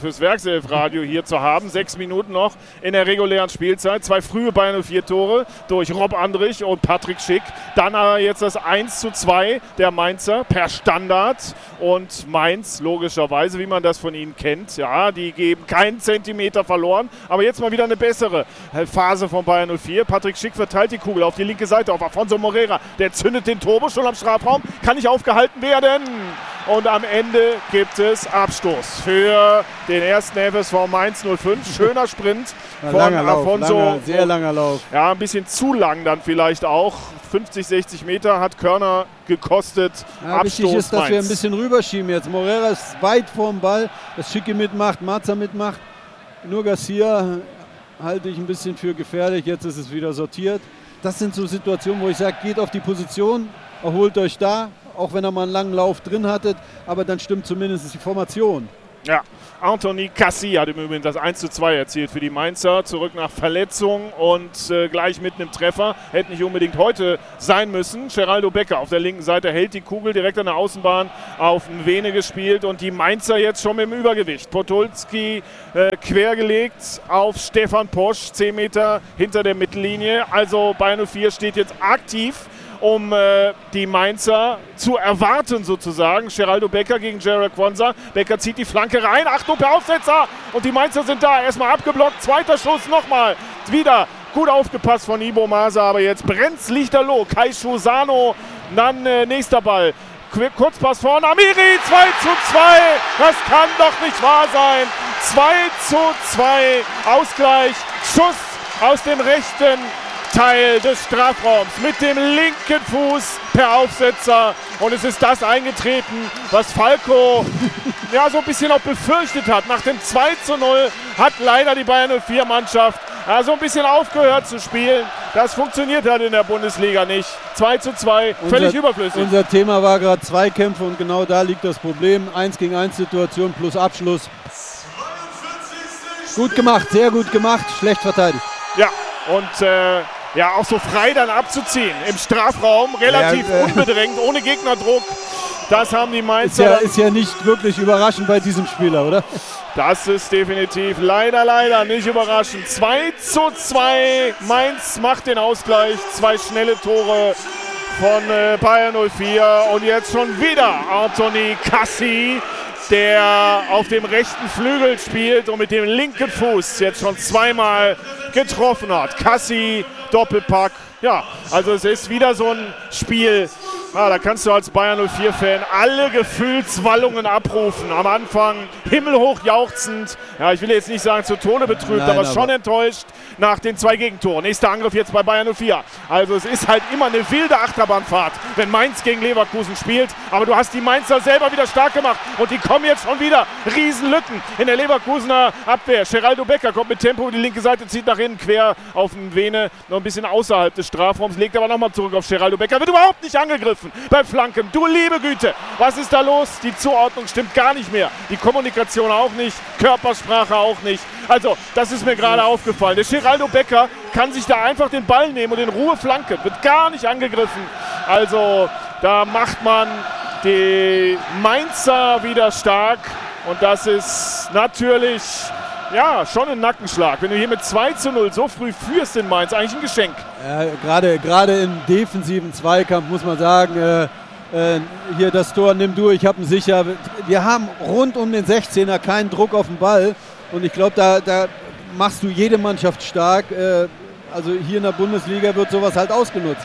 fürs Werkself-Radio hier zu haben. 6 Minuten noch in der regulären Spielzeit. 2 frühe Bayern 04 Tore durch Rob Andrich und Patrick Schick. Dann jetzt das 1:2 der Mainzer per Standard. Und Mainz, logischerweise, wie man das von ihnen kennt, ja, die geben keinen Zentimeter verloren. Aber jetzt mal wieder eine bessere Phase von Bayern 04. Patrick Schick verteilt die Kugel auf die linke Seite auf Afonso Moreira. Der zündet den Turbo schon am Strafraum. Kann nicht aufgehalten werden. Und am Ende gibt es Abstoß für den ersten FSV Mainz 05. Schöner Sprint von Afonso. Sehr langer Lauf. Ja, ein bisschen zu lang dann vielleicht auch. 50, 60 Meter hat Körner gekostet. Ja, Abstoß wichtig ist, dass Mainz. wir ein bisschen rüberschieben jetzt. Moreira ist weit vorm Ball, dass Schicki mitmacht, Marza mitmacht. Nur Garcia halte ich ein bisschen für gefährlich. Jetzt ist es wieder sortiert. Das sind so Situationen, wo ich sage, geht auf die Position, erholt euch da, auch wenn er mal einen langen Lauf drin hattet, aber dann stimmt zumindest die Formation. Ja, Anthony Cassi hat im Übrigen das 1:2 erzielt für die Mainzer, zurück nach Verletzung und gleich mit einem Treffer. Hätte nicht unbedingt heute sein müssen. Geraldo Becker auf der linken Seite hält die Kugel direkt an der Außenbahn auf Vene gespielt und die Mainzer jetzt schon mit dem Übergewicht. Podolski quergelegt auf Stefan Posch, 10 Meter hinter der Mittellinie. Also Bayern 04 steht jetzt aktiv, um die Mainzer zu erwarten sozusagen. Geraldo Becker gegen Jared Kwanzaa. Becker zieht die Flanke rein. Achtung, per Aufsetzer. Und die Mainzer sind da. Erstmal abgeblockt. Zweiter Schuss nochmal. Wieder gut aufgepasst von Ibo Masa. Aber jetzt brennt's lichterloh. Kai Schusano. Dann nächster Ball. Kurzpass vorne. Amiri 2:2. Das kann doch nicht wahr sein. 2:2. Ausgleich. Schuss aus dem rechten Teil des Strafraums mit dem linken Fuß per Aufsetzer und es ist das eingetreten, was Falco ja so ein bisschen auch befürchtet hat. Nach dem 2:0 hat leider die Bayern 04 Mannschaft so ein bisschen aufgehört zu spielen. Das funktioniert halt in der Bundesliga nicht. 2:2, völlig überflüssig. Unser Thema war gerade Zweikämpfe und genau da liegt das Problem. 1-gegen-1 Situation plus Abschluss. Gut gemacht, sehr gut gemacht, schlecht verteidigt. Ja, und ja, auch so frei dann abzuziehen im Strafraum, relativ unbedrängt, ohne Gegnerdruck. Das haben die Mainzer. Ist ja nicht wirklich überraschend bei diesem Spieler, oder? Das ist definitiv leider nicht überraschend. 2:2, Mainz macht den Ausgleich, 2 schnelle Tore von Bayern 04 und jetzt schon wieder Anthony Cassi, der auf dem rechten Flügel spielt und mit dem linken Fuß jetzt schon zweimal getroffen hat. Cassi, Doppelpack. Ja, also es ist wieder so ein Spiel, da kannst du als Bayern 04-Fan alle Gefühlswallungen abrufen. Am Anfang himmelhoch jauchzend, ja, ich will jetzt nicht sagen zu Tode betrübt, aber schon enttäuscht nach den 2 Gegentoren. Nächster Angriff jetzt bei Bayern 04. Also es ist halt immer eine wilde Achterbahnfahrt, wenn Mainz gegen Leverkusen spielt. Aber du hast die Mainzer selber wieder stark gemacht und die kommen jetzt schon wieder. Riesenlücken in der Leverkusener Abwehr. Geraldo Becker kommt mit Tempo, die linke Seite zieht nach innen, quer auf den Vene, noch ein bisschen außerhalb des Strafraums, legt aber nochmal zurück auf Geraldo Becker. Wird überhaupt nicht angegriffen beim Flanken. Du liebe Güte, was ist da los? Die Zuordnung stimmt gar nicht mehr. Die Kommunikation auch nicht, Körpersprache auch nicht. Also, das ist mir gerade aufgefallen. Der Geraldo Becker kann sich da einfach den Ball nehmen und in Ruhe flanken. Wird gar nicht angegriffen. Also, da macht man die Mainzer wieder stark. Und das ist natürlich, ja, schon ein Nackenschlag. Wenn du hier mit 2:0 so früh führst in Mainz, eigentlich ein Geschenk. Ja, gerade im defensiven Zweikampf muss man sagen, hier das Tor nimm du, ich habe ihn sicher. Wir haben rund um den 16er keinen Druck auf den Ball. Und ich glaube, da machst du jede Mannschaft stark. Also hier in der Bundesliga wird sowas halt ausgenutzt.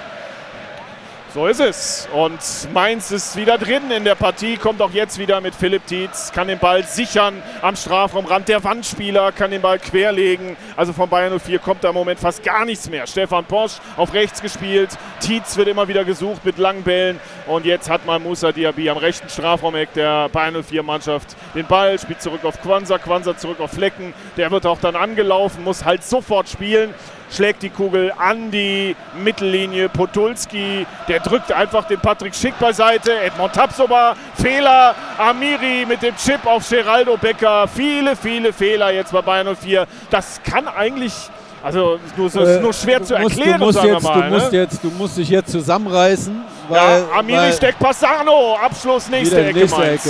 So ist es. Und Mainz ist wieder drin in der Partie, kommt auch jetzt wieder mit Philipp Tietz, kann den Ball sichern am Strafraumrand. Der Wandspieler kann den Ball querlegen. Also von Bayern 04 kommt da im Moment fast gar nichts mehr. Stefan Posch auf rechts gespielt. Tietz wird immer wieder gesucht mit langen Bällen. Und jetzt hat mal Moussa Diaby am rechten Strafraumeck der Bayern 04-Mannschaft den Ball, spielt zurück auf Kwanzaa, Kwanzaa zurück auf Flecken. Der wird auch dann angelaufen, muss halt sofort spielen. Schlägt die Kugel an die Mittellinie. Podolski, der drückt einfach den Patrick Schick beiseite. Edmond Tapsoba, Fehler. Amiri mit dem Chip auf Geraldo Becker. Viele Fehler jetzt bei Bayern 04. Das kann eigentlich, also nur schwer zu erklären, Du musst dich jetzt zusammenreißen. Weil, Amiri steckt Passano. Abschluss nächste Ecke Mainz.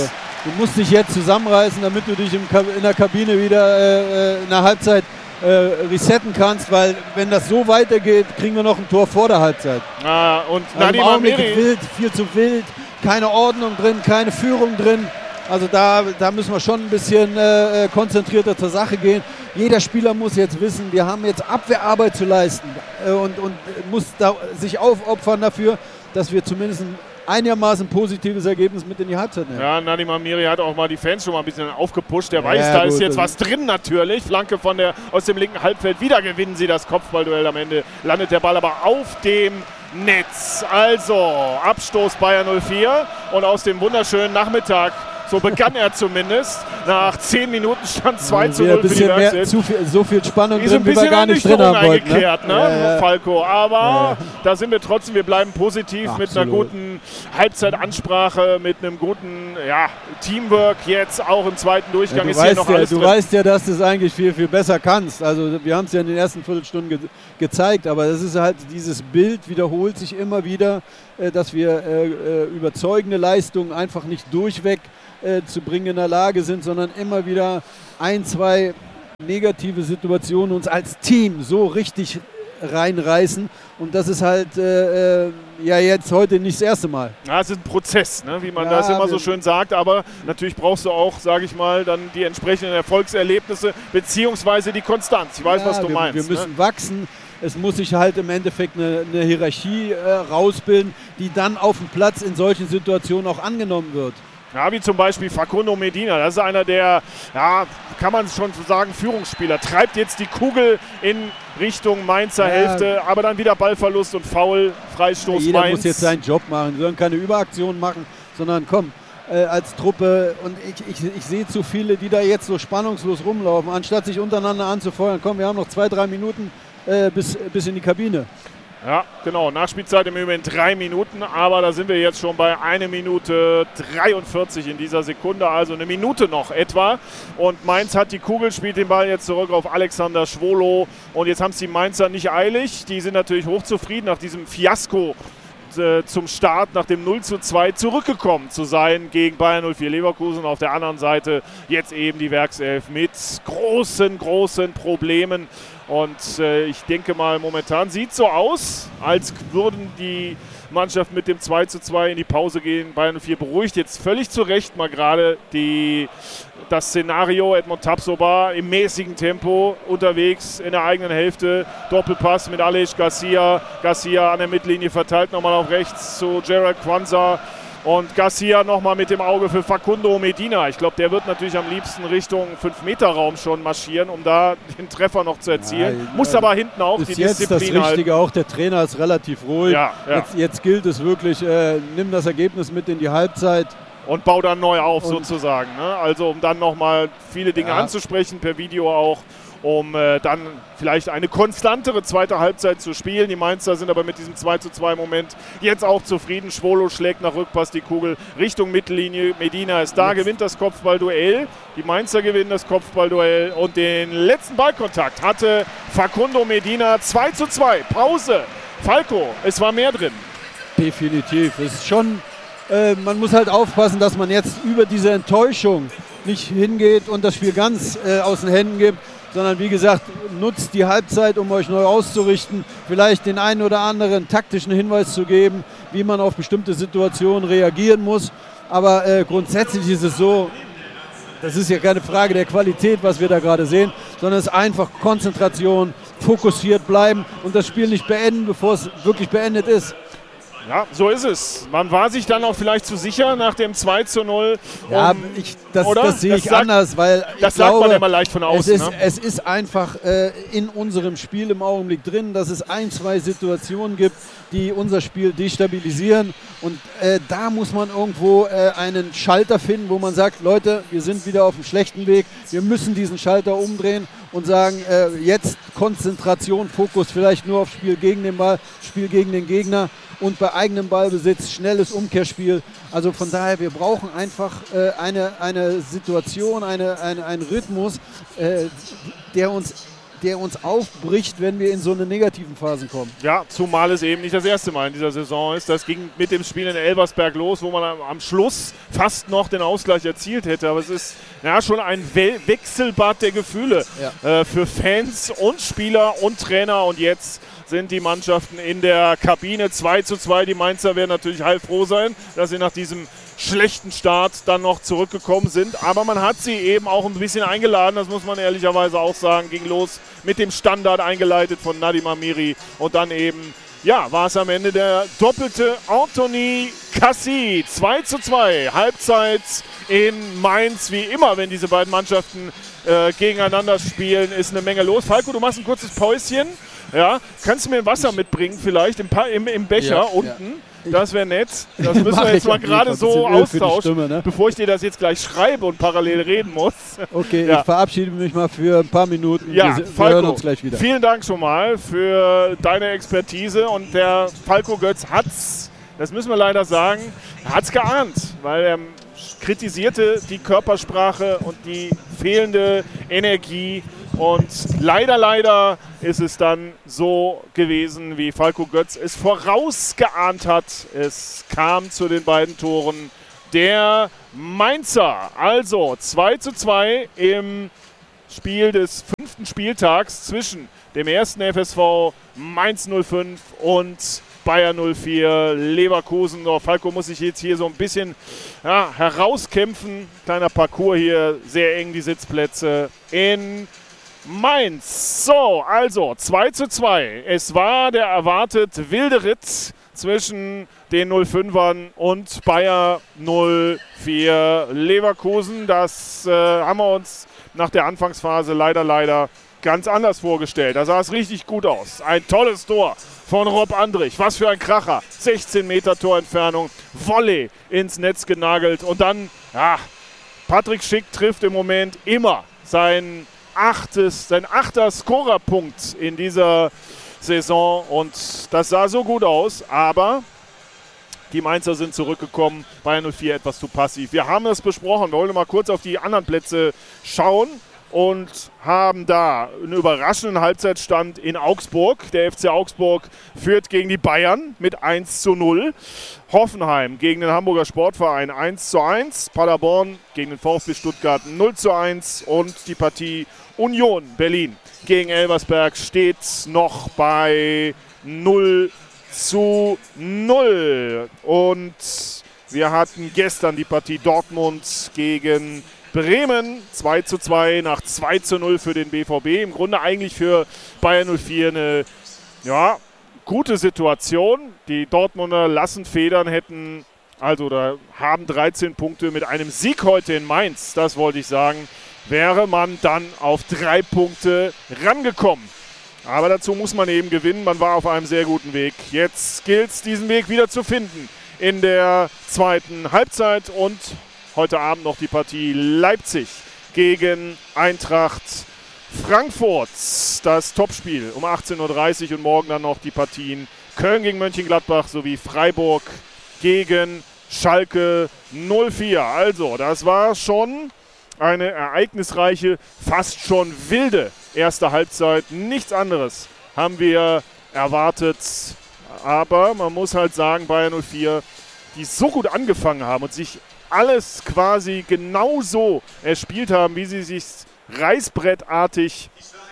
Du musst dich jetzt zusammenreißen, damit du dich in der Kabine wieder in der Halbzeit resetten kannst, weil wenn das so weitergeht, kriegen wir noch ein Tor vor der Halbzeit. Und also im Augenblick wild, viel zu wild, keine Ordnung drin, keine Führung drin. Also da müssen wir schon ein bisschen konzentrierter zur Sache gehen. Jeder Spieler muss jetzt wissen, wir haben jetzt Abwehrarbeit zu leisten und muss sich aufopfern dafür, dass wir zumindest ein einigermaßen positives Ergebnis mit in die Halbzeit nehmen. Ja, Nadim Amiri hat auch mal die Fans schon mal ein bisschen aufgepusht. Der weiß, da ist jetzt was drin natürlich. Flanke aus dem linken Halbfeld. Wieder gewinnen sie das Kopfballduell. Am Ende landet der Ball aber auf dem Netz. Also Abstoß Bayer 04 und aus dem wunderschönen Nachmittag, so begann er zumindest. Nach 10 Minuten stand 2:0 für die Werkself. So viel Spannung drin, wie wir gar nicht drin haben wollten. Ne? Falco. Aber da sind wir trotzdem, wir bleiben positiv. Absolut. Mit einer guten Halbzeitansprache, mit einem guten Teamwork jetzt auch im zweiten Durchgang. Du weißt ja, dass du es eigentlich viel, viel besser kannst. Also wir haben es ja in den ersten Viertelstunden gezeigt, aber das ist halt, dieses Bild wiederholt sich immer wieder, dass wir überzeugende Leistungen einfach nicht durchweg zu bringen in der Lage sind, sondern immer wieder 1, 2 negative Situationen uns als Team so richtig reinreißen. Und das ist halt jetzt heute nicht das erste Mal. Ja, es ist ein Prozess, ne? Wie man das immer so schön sagt. Aber natürlich brauchst du auch, sage ich mal, dann die entsprechenden Erfolgserlebnisse beziehungsweise die Konstanz. Ich weiß, was du meinst. Wir müssen wachsen. Es muss sich halt im Endeffekt eine Hierarchie rausbilden, die dann auf dem Platz in solchen Situationen auch angenommen wird. Ja, wie zum Beispiel Facundo Medina. Das ist einer der, kann man schon sagen, Führungsspieler. Treibt jetzt die Kugel in Richtung Mainzer Hälfte, aber dann wieder Ballverlust und Foul, Freistoß jeder Mainz. Muss jetzt seinen Job machen. Wir sollen keine Überaktion machen, sondern komm, als Truppe. Und ich sehe zu viele, die da jetzt so spannungslos rumlaufen, anstatt sich untereinander anzufeuern. Komm, wir haben noch 2, 3 Minuten bis in die Kabine. Ja, genau. Nachspielzeit im Übrigen 3 Minuten, aber da sind wir jetzt schon bei 1 Minute 43 in dieser Sekunde, also eine Minute noch etwa. Und Mainz hat die Kugel, spielt den Ball jetzt zurück auf Alexander Schwolo. Und jetzt haben es die Mainzer nicht eilig. Die sind natürlich hochzufrieden nach diesem Fiasko zum Start nach dem 0:2 zurückgekommen zu sein gegen Bayer 04 Leverkusen. Auf der anderen Seite jetzt eben die Werkself mit großen Problemen. Und ich denke mal, momentan sieht es so aus, als würden die Mannschaft mit dem 2:2 in die Pause gehen. Bayer 04 beruhigt jetzt völlig zu Recht mal gerade das Szenario. Edmond Tapsoba im mäßigen Tempo unterwegs in der eigenen Hälfte. Doppelpass mit Aleix Garcia. Garcia an der Mittellinie verteilt nochmal auf rechts zu Gerald Kwanzaa. Und Garcia nochmal mit dem Auge für Facundo Medina. Ich glaube, der wird natürlich am liebsten Richtung 5-Meter-Raum schon marschieren, um da den Treffer noch zu erzielen. Muss aber hinten auch die Disziplin halten. Ist jetzt das Richtige, auch der Trainer ist relativ ruhig. Ja. Jetzt gilt es wirklich, nimm das Ergebnis mit in die Halbzeit. Und bau dann neu auf sozusagen. Ne? Also um dann nochmal viele Dinge anzusprechen, per Video auch, um dann vielleicht eine konstantere zweite Halbzeit zu spielen. Die Mainzer sind aber mit diesem 2:2 Moment jetzt auch zufrieden. Schwolo schlägt nach Rückpass die Kugel Richtung Mittellinie. Medina ist da, gewinnt das Kopfballduell. Die Mainzer gewinnen das Kopfballduell und den letzten Ballkontakt hatte Facundo Medina. 2:2, Pause. Falco, es war mehr drin. Definitiv. Es ist schon, man muss halt aufpassen, dass man jetzt über diese Enttäuschung nicht hingeht und das Spiel ganz aus den Händen gibt, sondern wie gesagt, nutzt die Halbzeit, um euch neu auszurichten, vielleicht den einen oder anderen taktischen Hinweis zu geben, wie man auf bestimmte Situationen reagieren muss. Aber grundsätzlich ist es so, das ist ja keine Frage der Qualität, was wir da gerade sehen, sondern es ist einfach Konzentration, fokussiert bleiben und das Spiel nicht beenden, bevor es wirklich beendet ist. Ja, so ist es. Man war sich dann auch vielleicht zu sicher nach dem 2:0. Ja, das sehe ich anders, weil das sagt man immer leicht von außen. Es ist einfach in unserem Spiel im Augenblick drin, dass es 1, 2 Situationen gibt, die unser Spiel destabilisieren. Und da muss man irgendwo einen Schalter finden, wo man sagt, Leute, wir sind wieder auf dem schlechten Weg. Wir müssen diesen Schalter umdrehen und sagen, jetzt Konzentration, Fokus vielleicht nur auf Spiel gegen den Ball, Spiel gegen den Gegner und bei eigenem Ballbesitz schnelles Umkehrspiel. Also von daher, wir brauchen einfach eine Situation, einen Rhythmus, der uns der uns aufbricht, wenn wir in so eine negativen Phasen kommen. Ja, zumal es eben nicht das erste Mal in dieser Saison ist. Das ging mit dem Spiel in Elversberg los, wo man am Schluss fast noch den Ausgleich erzielt hätte. Aber es ist schon ein Wechselbad der Gefühle für Fans und Spieler und Trainer. Und jetzt sind die Mannschaften in der Kabine 2:2. Die Mainzer werden natürlich heilfroh sein, dass sie nach diesem schlechten Start dann noch zurückgekommen sind. Aber man hat sie eben auch ein bisschen eingeladen, das muss man ehrlicherweise auch sagen. Ging los mit dem Standard eingeleitet von Nadim Amiri. Und dann eben, war es am Ende der doppelte Anthony Cassis. 2:2. Halbzeit in Mainz. Wie immer, wenn diese beiden Mannschaften gegeneinander spielen, ist eine Menge los. Falco, du machst ein kurzes Päuschen. Ja, kannst du mir Wasser mitbringen vielleicht im Becher unten? Das wäre nett. Das müssen wir jetzt mal gerade so austauschen, Stimme, ne? Bevor ich dir das jetzt gleich schreibe und parallel reden muss. Okay, ich verabschiede mich mal für ein paar Minuten. Ja, wir Falco, hören uns gleich wieder. Vielen Dank schon mal für deine Expertise. Und der Falco Götz hat's, das müssen wir leider sagen, hat's geahnt, weil er kritisierte die Körpersprache und die fehlende Energie. Und leider ist es dann so gewesen, wie Falco Götz es vorausgeahnt hat. Es kam zu den beiden Toren der Mainzer. Also 2:2 im Spiel des 5. Spieltags zwischen dem 1. FSV Mainz 05 und Bayer 04 Leverkusen. Oh, Falco muss sich jetzt hier so ein bisschen herauskämpfen. Kleiner Parcours hier, sehr eng die Sitzplätze in Mainz. So, also 2:2. Es war der erwartet wilde Ritt zwischen den 05ern und Bayer 04 Leverkusen. Das haben wir uns nach der Anfangsphase leider ganz anders vorgestellt. Da sah es richtig gut aus. Ein tolles Tor von Rob Andrich. Was für ein Kracher. 16 Meter Torentfernung. Volley ins Netz genagelt. Und dann, Patrick Schick trifft im Moment immer sein 8. Scorerpunkt in dieser Saison. Und das sah so gut aus. Aber die Mainzer sind zurückgekommen. Bayern 04 etwas zu passiv. Wir haben es besprochen. Wir wollen mal kurz auf die anderen Plätze schauen. Und haben da einen überraschenden Halbzeitstand in Augsburg. Der FC Augsburg führt gegen die Bayern mit 1:0. Hoffenheim gegen den Hamburger Sportverein 1:1. Paderborn gegen den VfB Stuttgart 0:1. Und die Partie Union Berlin gegen Elversberg steht noch bei 0:0. Und wir hatten gestern die Partie Dortmund gegen Bremen 2:2 nach 2:0 für den BVB. Im Grunde eigentlich für Bayer 04 eine gute Situation. Die Dortmunder lassen Federn, haben 13 Punkte mit einem Sieg heute in Mainz. Das wollte ich sagen. Wäre man dann auf 3 Punkte rangekommen. Aber dazu muss man eben gewinnen. Man war auf einem sehr guten Weg. Jetzt gilt es, diesen Weg wieder zu finden in der zweiten Halbzeit. Und heute Abend noch die Partie Leipzig gegen Eintracht Frankfurt. Das Topspiel um 18:30 Uhr und morgen dann noch die Partien Köln gegen Mönchengladbach sowie Freiburg gegen Schalke 04. Also, das war schon eine ereignisreiche, fast schon wilde erste Halbzeit. Nichts anderes haben wir erwartet. Aber man muss halt sagen, Bayer 04, die so gut angefangen haben und sich alles quasi genauso erspielt haben, wie sie sich reißbrettartig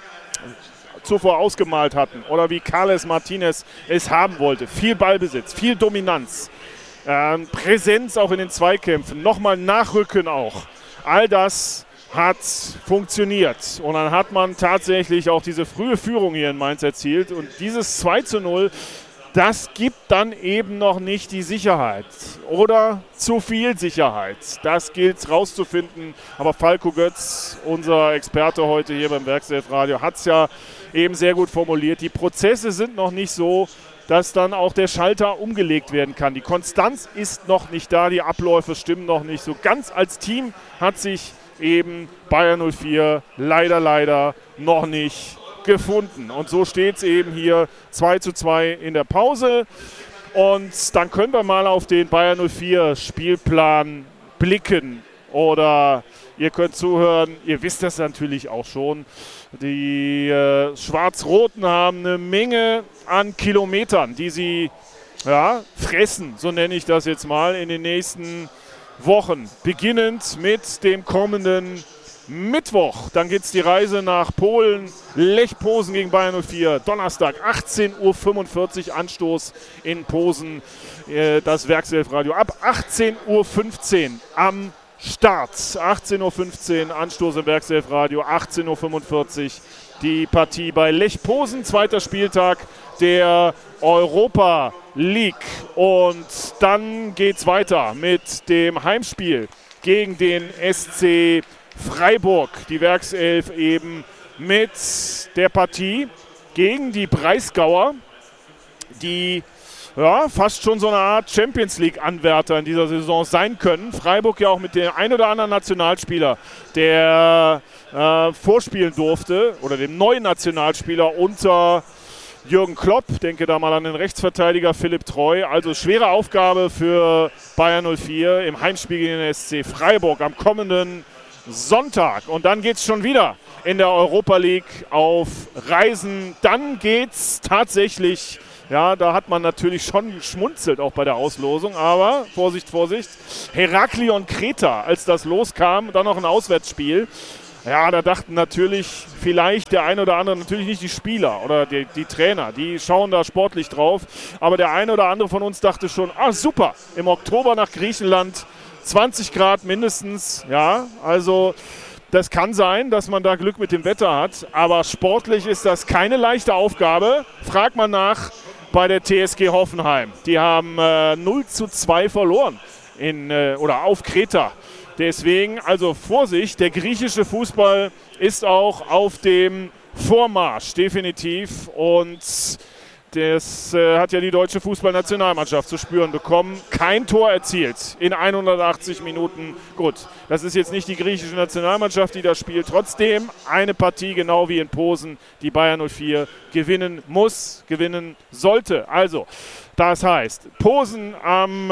zuvor ausgemalt hatten. Oder wie Carles Martinez es haben wollte. Viel Ballbesitz, viel Dominanz, Präsenz auch in den Zweikämpfen, nochmal Nachrücken auch. All das hat funktioniert. Und dann hat man tatsächlich auch diese frühe Führung hier in Mainz erzielt. Und dieses 2:0, das gibt dann eben noch nicht die Sicherheit oder zu viel Sicherheit. Das gilt rauszufinden. Aber Falco Götz, unser Experte heute hier beim Werkself-Radio, hat es ja eben sehr gut formuliert. Die Prozesse sind noch nicht so, dass dann auch der Schalter umgelegt werden kann. Die Konstanz ist noch nicht da, die Abläufe stimmen noch nicht. So ganz als Team hat sich eben Bayer 04 leider noch nicht gefunden. Und so steht es eben hier 2:2 in der Pause. Und dann können wir mal auf den Bayer 04 Spielplan blicken oder ihr könnt zuhören. Ihr wisst das natürlich auch schon. Die Schwarz-Roten haben eine Menge an Kilometern, die sie fressen, so nenne ich das jetzt mal, in den nächsten Wochen. Beginnend mit dem kommenden Mittwoch. Dann geht es die Reise nach Polen. Lech Posen gegen Bayer 04. Donnerstag 18:45 Uhr Anstoß in Posen. Das Werkself-Radio ab 18:15 Uhr am Start. 18:15 Uhr Anstoß im Werkself-Radio. 18:45 Uhr die Partie bei Lech Posen. Zweiter Spieltag der Europa League. Und dann geht es weiter mit dem Heimspiel gegen den SC Freiburg. Die Werkself eben mit der Partie gegen die Breisgauer, die fast schon so eine Art Champions-League-Anwärter in dieser Saison sein können. Freiburg ja auch mit dem ein oder anderen Nationalspieler, der vorspielen durfte, oder dem neuen Nationalspieler unter Jürgen Klopp. Denke da mal an den Rechtsverteidiger Philipp Treu. Also schwere Aufgabe für Bayer 04 im Heimspiel gegen den SC Freiburg am kommenden Sonntag. Und dann geht es schon wieder in der Europa League auf Reisen. Dann geht es tatsächlich, da hat man natürlich schon geschmunzelt auch bei der Auslosung, aber Vorsicht, Vorsicht, Heraklion Kreta, als das loskam, dann noch ein Auswärtsspiel. Ja, da dachten natürlich vielleicht der eine oder andere, natürlich nicht die Spieler oder die Trainer, die schauen da sportlich drauf, aber der eine oder andere von uns dachte schon, super, im Oktober nach Griechenland, 20 Grad mindestens, also das kann sein, dass man da Glück mit dem Wetter hat, aber sportlich ist das keine leichte Aufgabe. Fragt man nach bei der TSG Hoffenheim. Die haben 0:2 verloren auf Kreta. Deswegen, also Vorsicht, der griechische Fußball ist auch auf dem Vormarsch, definitiv. Und das hat ja die deutsche Fußballnationalmannschaft zu spüren bekommen. Kein Tor erzielt in 180 Minuten. Gut, das ist jetzt nicht die griechische Nationalmannschaft, die da spielt. Trotzdem eine Partie, genau wie in Posen, die Bayer 04 gewinnen muss, gewinnen sollte. Also, das heißt, Posen am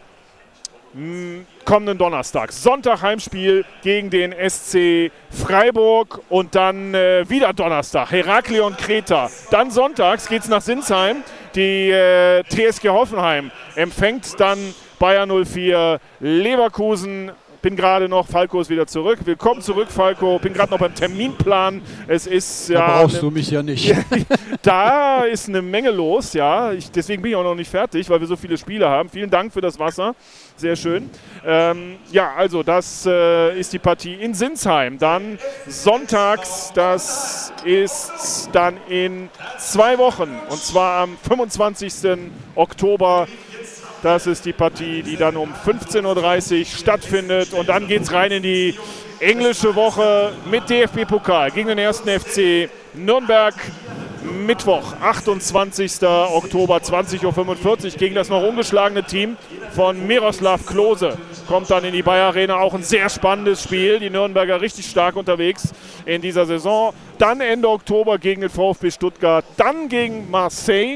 kommenden Donnerstag. Sonntag Heimspiel gegen den SC Freiburg und dann wieder Donnerstag Heraklion Kreta. Dann sonntags geht es nach Sinsheim. Die TSG Hoffenheim empfängt dann Bayer 04 Leverkusen. Bin gerade noch, Falco ist wieder zurück. Willkommen zurück, Falco. Bin gerade noch beim Terminplan. Es ist da brauchst du mich ja nicht. Da ist eine Menge los, deswegen bin ich auch noch nicht fertig, weil wir so viele Spiele haben. Vielen Dank für das Wasser. Sehr schön. Also das ist die Partie in Sinsheim. Dann sonntags, das ist dann in 2 Wochen. Und zwar am 25. Oktober. Das ist die Partie, die dann um 15:30 Uhr stattfindet. Und dann geht es rein in die englische Woche mit DFB-Pokal gegen den 1. FC Nürnberg. Mittwoch, 28. Oktober, 20:45 Uhr gegen das noch ungeschlagene Team von Miroslav Klose. Kommt dann in die Bayer Arena, auch ein sehr spannendes Spiel. Die Nürnberger richtig stark unterwegs in dieser Saison. Dann Ende Oktober gegen den VfB Stuttgart, dann gegen Marseille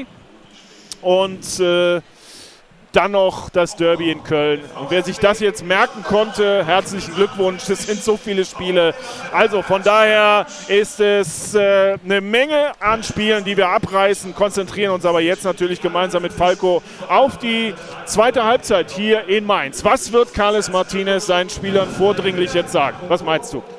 und dann noch das Derby in Köln. Und wer sich das jetzt merken konnte, herzlichen Glückwunsch. Es sind so viele Spiele. Also von daher ist es eine Menge an Spielen, die wir abreißen, konzentrieren uns aber jetzt natürlich gemeinsam mit Falco auf die zweite Halbzeit hier in Mainz. Was wird Carles Martinez seinen Spielern vordringlich jetzt sagen? Was meinst du?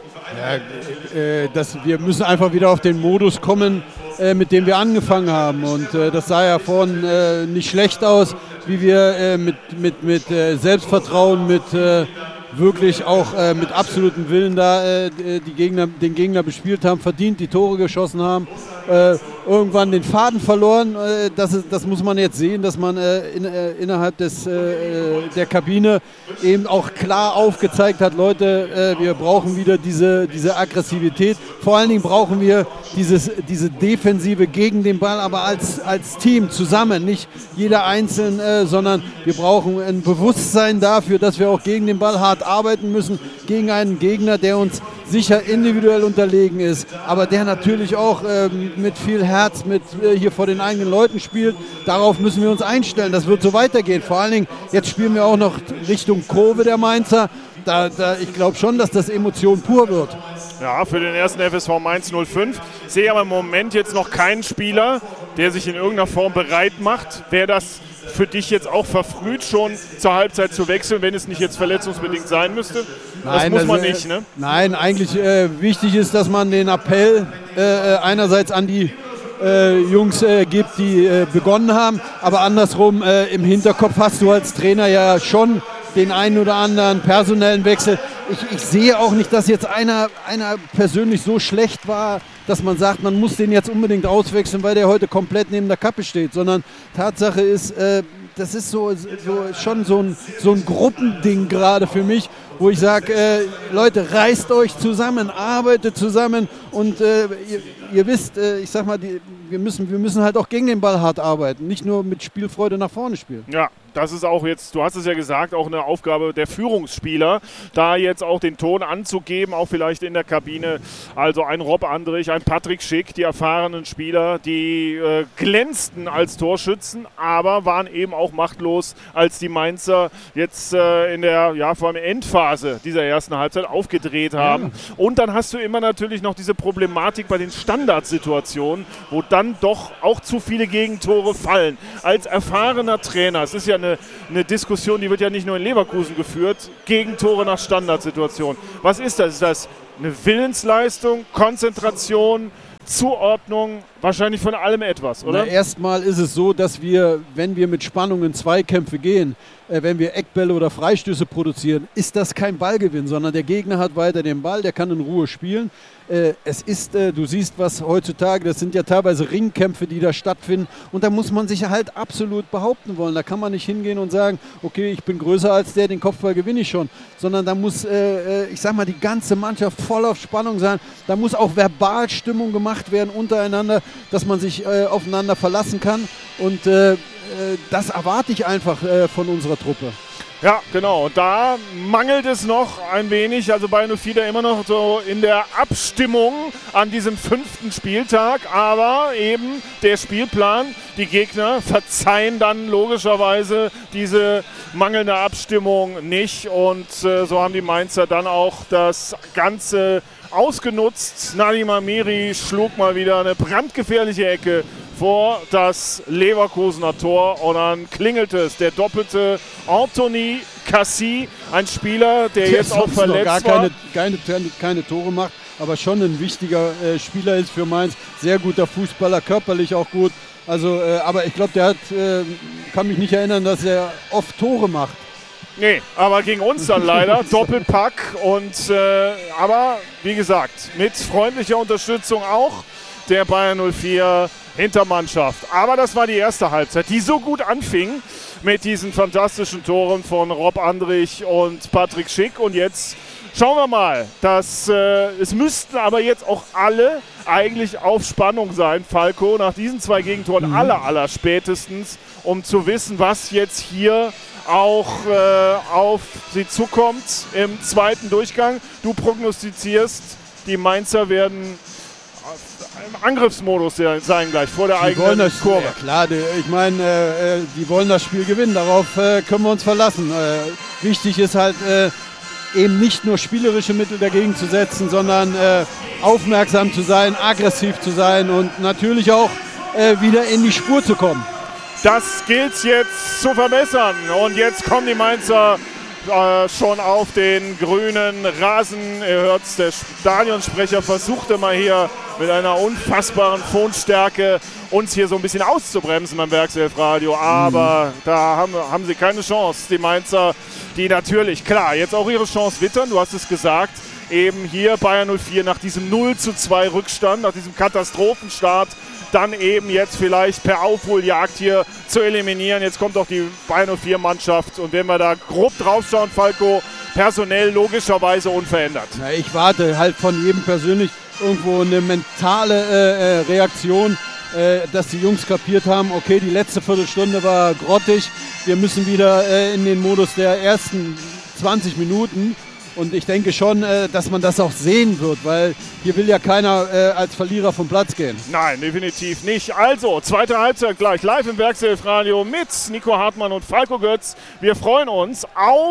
Wir müssen einfach wieder auf den Modus kommen, mit dem wir angefangen haben. Und das sah ja vorhin nicht schlecht aus, wie wir mit Selbstvertrauen, mit wirklich auch mit absolutem Willen da den Gegner bespielt haben, verdient die Tore geschossen haben, irgendwann den Faden verloren. Das muss man jetzt sehen, dass man innerhalb der Kabine eben auch klar aufgezeigt hat, Leute, wir brauchen wieder diese Aggressivität. Vor allen Dingen brauchen wir diese Defensive gegen den Ball, aber als Team zusammen, nicht jeder einzeln, sondern wir brauchen ein Bewusstsein dafür, dass wir auch gegen den Ball hart arbeiten müssen, gegen einen Gegner, der uns sicher individuell unterlegen ist, aber der natürlich auch mit viel Herz hier vor den eigenen Leuten spielt. Darauf müssen wir uns einstellen. Das wird so weitergehen. Vor allen Dingen, jetzt spielen wir auch noch Richtung Kurve der Mainzer. ich glaube schon, dass das Emotion pur wird. Ja, für den ersten FSV Mainz 05. Ich sehe aber im Moment jetzt noch keinen Spieler, der sich in irgendeiner Form bereit macht. Wäre das für dich jetzt auch verfrüht, schon zur Halbzeit zu wechseln, wenn es nicht jetzt verletzungsbedingt sein müsste? Nein, das muss man nicht, ne? Nein, eigentlich wichtig ist, dass man den Appell einerseits an die Jungs gibt, die begonnen haben, aber andersrum im Hinterkopf hast du als Trainer ja schon den einen oder anderen personellen Wechsel. Ich sehe auch nicht, dass jetzt einer persönlich so schlecht war, dass man sagt, man muss den jetzt unbedingt auswechseln, weil der heute komplett neben der Kappe steht, sondern Tatsache ist, das ist schon so ein Gruppending gerade für mich, wo ich sage, Leute, reißt euch zusammen, arbeitet zusammen und ihr wisst, ich sag mal, wir müssen halt auch gegen den Ball hart arbeiten, nicht nur mit Spielfreude nach vorne spielen. Ja, das ist auch jetzt, du hast es ja gesagt, auch eine Aufgabe der Führungsspieler, da jetzt auch den Ton anzugeben, auch vielleicht in der Kabine. Also ein Rob Andrich, ein Patrick Schick, die erfahrenen Spieler, die glänzten als Torschützen, aber waren eben auch machtlos, als die Mainzer jetzt in der, vor allem Endphase dieser ersten Halbzeit aufgedreht haben. Ja. Und dann hast du immer natürlich noch diese Problematik bei den Standardsituationen, wo dann doch auch zu viele Gegentore fallen. Als erfahrener Trainer, es ist ja eine Diskussion, die wird ja nicht nur in Leverkusen geführt, Gegentore nach Standardsituationen. Was ist das? Ist das eine Willensleistung, Konzentration, Zuordnung, wahrscheinlich von allem etwas, oder? Erstmal ist es so, dass wir, wenn wir mit Spannung in Zweikämpfe gehen, wenn wir Eckbälle oder Freistöße produzieren, ist das kein Ballgewinn, sondern der Gegner hat weiter den Ball, der kann in Ruhe spielen. Es ist, du siehst was heutzutage, das sind ja teilweise Ringkämpfe, die da stattfinden und da muss man sich halt absolut behaupten wollen. Da kann man nicht hingehen und sagen, okay, ich bin größer als der, den Kopfball gewinne ich schon, sondern da muss, ich sag mal, die ganze Mannschaft voll auf Spannung sein. Da muss auch Verbalstimmung gemacht werden untereinander, dass man sich aufeinander verlassen kann und das erwarte ich einfach von unserer Truppe. Ja, genau. Und da mangelt es noch ein wenig. Also Bayern 04 immer noch so in der Abstimmung an diesem 5. Spieltag. Aber eben der Spielplan, die Gegner verzeihen dann logischerweise diese mangelnde Abstimmung nicht. Und so haben die Mainzer dann auch das Ganze ausgenutzt. Nadim Amiri schlug mal wieder eine brandgefährliche Ecke vor das Leverkusener Tor und dann klingelte es. Der doppelte Anthony Cassie, ein Spieler, der jetzt auch verletzt war. Keine Tore macht, aber schon ein wichtiger Spieler ist für Mainz. Sehr guter Fußballer, körperlich auch gut. Also, aber ich glaube, der kann mich nicht erinnern, dass er oft Tore macht. Nee, aber gegen uns dann leider. Doppelpack und aber wie gesagt, mit freundlicher Unterstützung auch der Bayern 04 Hintermannschaft. Aber das war die erste Halbzeit, die so gut anfing mit diesen fantastischen Toren von Rob Andrich und Patrick Schick. Und jetzt schauen wir mal, es müssten aber jetzt auch alle eigentlich auf Spannung sein, Falco, nach diesen 2 Gegentoren aller spätestens, um zu wissen, was jetzt hier auch auf sie zukommt im zweiten Durchgang. Du prognostizierst, die Mainzer werden im Angriffsmodus sein gleich vor der eigenen Kurve. Ja klar, ich meine, die wollen das Spiel gewinnen, darauf können wir uns verlassen. Wichtig ist halt eben nicht nur spielerische Mittel dagegen zu setzen, sondern aufmerksam zu sein, aggressiv zu sein und natürlich auch wieder in die Spur zu kommen. Das gilt jetzt zu verbessern und jetzt kommen die Mainzer schon auf den grünen Rasen. Ihr hört es, der Stadionsprecher versuchte mal hier mit einer unfassbaren Tonstärke uns hier so ein bisschen auszubremsen beim Werkself-Radio. Aber da haben sie keine Chance. Die Mainzer, die natürlich, klar, jetzt auch ihre Chance wittern. Du hast es gesagt, eben hier Bayern 04 nach diesem 0:2 Rückstand, nach diesem Katastrophenstart, dann eben jetzt vielleicht per Aufholjagd hier zu eliminieren. Jetzt kommt auch die Bayern 04-Mannschaft und wenn wir da grob drauf schauen, Falco, personell logischerweise unverändert. Ja, ich warte halt von jedem persönlich irgendwo eine mentale Reaktion, dass die Jungs kapiert haben, okay, die letzte Viertelstunde war grottig, wir müssen wieder in den Modus der ersten 20 Minuten. Und ich denke schon, dass man das auch sehen wird, weil hier will ja keiner als Verlierer vom Platz gehen. Nein, definitiv nicht. Also, zweite Halbzeit gleich live im Werkself-Radio mit Nico Hartmann und Falco Götz. Wir freuen uns auf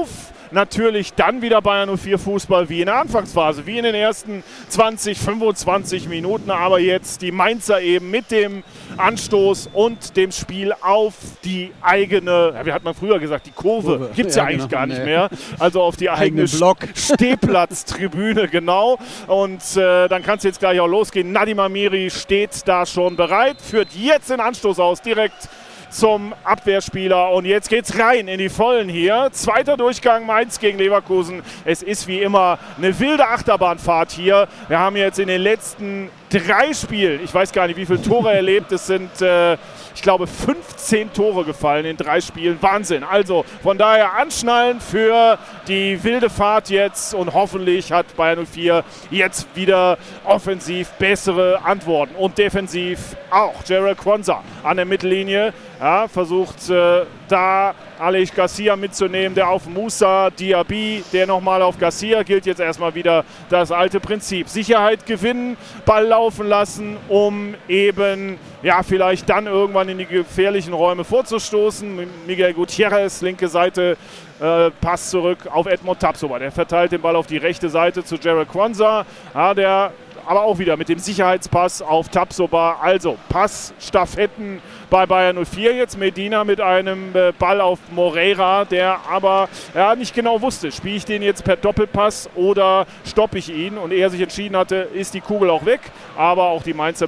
natürlich dann wieder Bayern 04 Fußball wie in der Anfangsphase, wie in den ersten 20, 25 Minuten. Aber jetzt die Mainzer eben mit dem Anstoß und dem Spiel auf die eigene, wie hat man früher gesagt, die Kurve. Gibt es ja eigentlich gar nicht mehr. Also auf die eigene Stehplatztribüne, genau. Und dann kann es jetzt gleich auch losgehen. Nadim Amiri steht da schon bereit, führt jetzt den Anstoß aus, direkt zum Abwehrspieler und jetzt geht's rein in die Vollen hier. Zweiter Durchgang Mainz gegen Leverkusen. Es ist wie immer eine wilde Achterbahnfahrt hier. Wir haben jetzt in den letzten 3 Spielen, ich weiß gar nicht, wie viele Tore erlebt. Es sind, ich glaube, 15 Tore gefallen in 3 Spielen. Wahnsinn. Also von daher anschnallen für die wilde Fahrt jetzt und hoffentlich hat Bayern 04 jetzt wieder offensiv bessere Antworten und defensiv auch. Gerald Quansah an der Mittellinie, ja, versucht da Aleix Garcia mitzunehmen, der auf Moussa Diaby, der nochmal auf Garcia, gilt jetzt erstmal wieder das alte Prinzip. Sicherheit gewinnen, Ball laufen lassen, um eben ja vielleicht dann irgendwann in die gefährlichen Räume vorzustoßen. Miguel Gutierrez, linke Seite, Pass zurück auf Edmond Tapsoba. Der verteilt den Ball auf die rechte Seite zu Gerald Quansah, ja, der aber auch wieder mit dem Sicherheitspass auf Tapsoba. Also Passstaffetten bei Bayern 04 jetzt. Medina mit einem Ball auf Moreira, der aber nicht genau wusste, spiele ich den jetzt per Doppelpass oder stoppe ich ihn? Und er sich entschieden hatte, ist die Kugel auch weg. Aber auch die Mainzer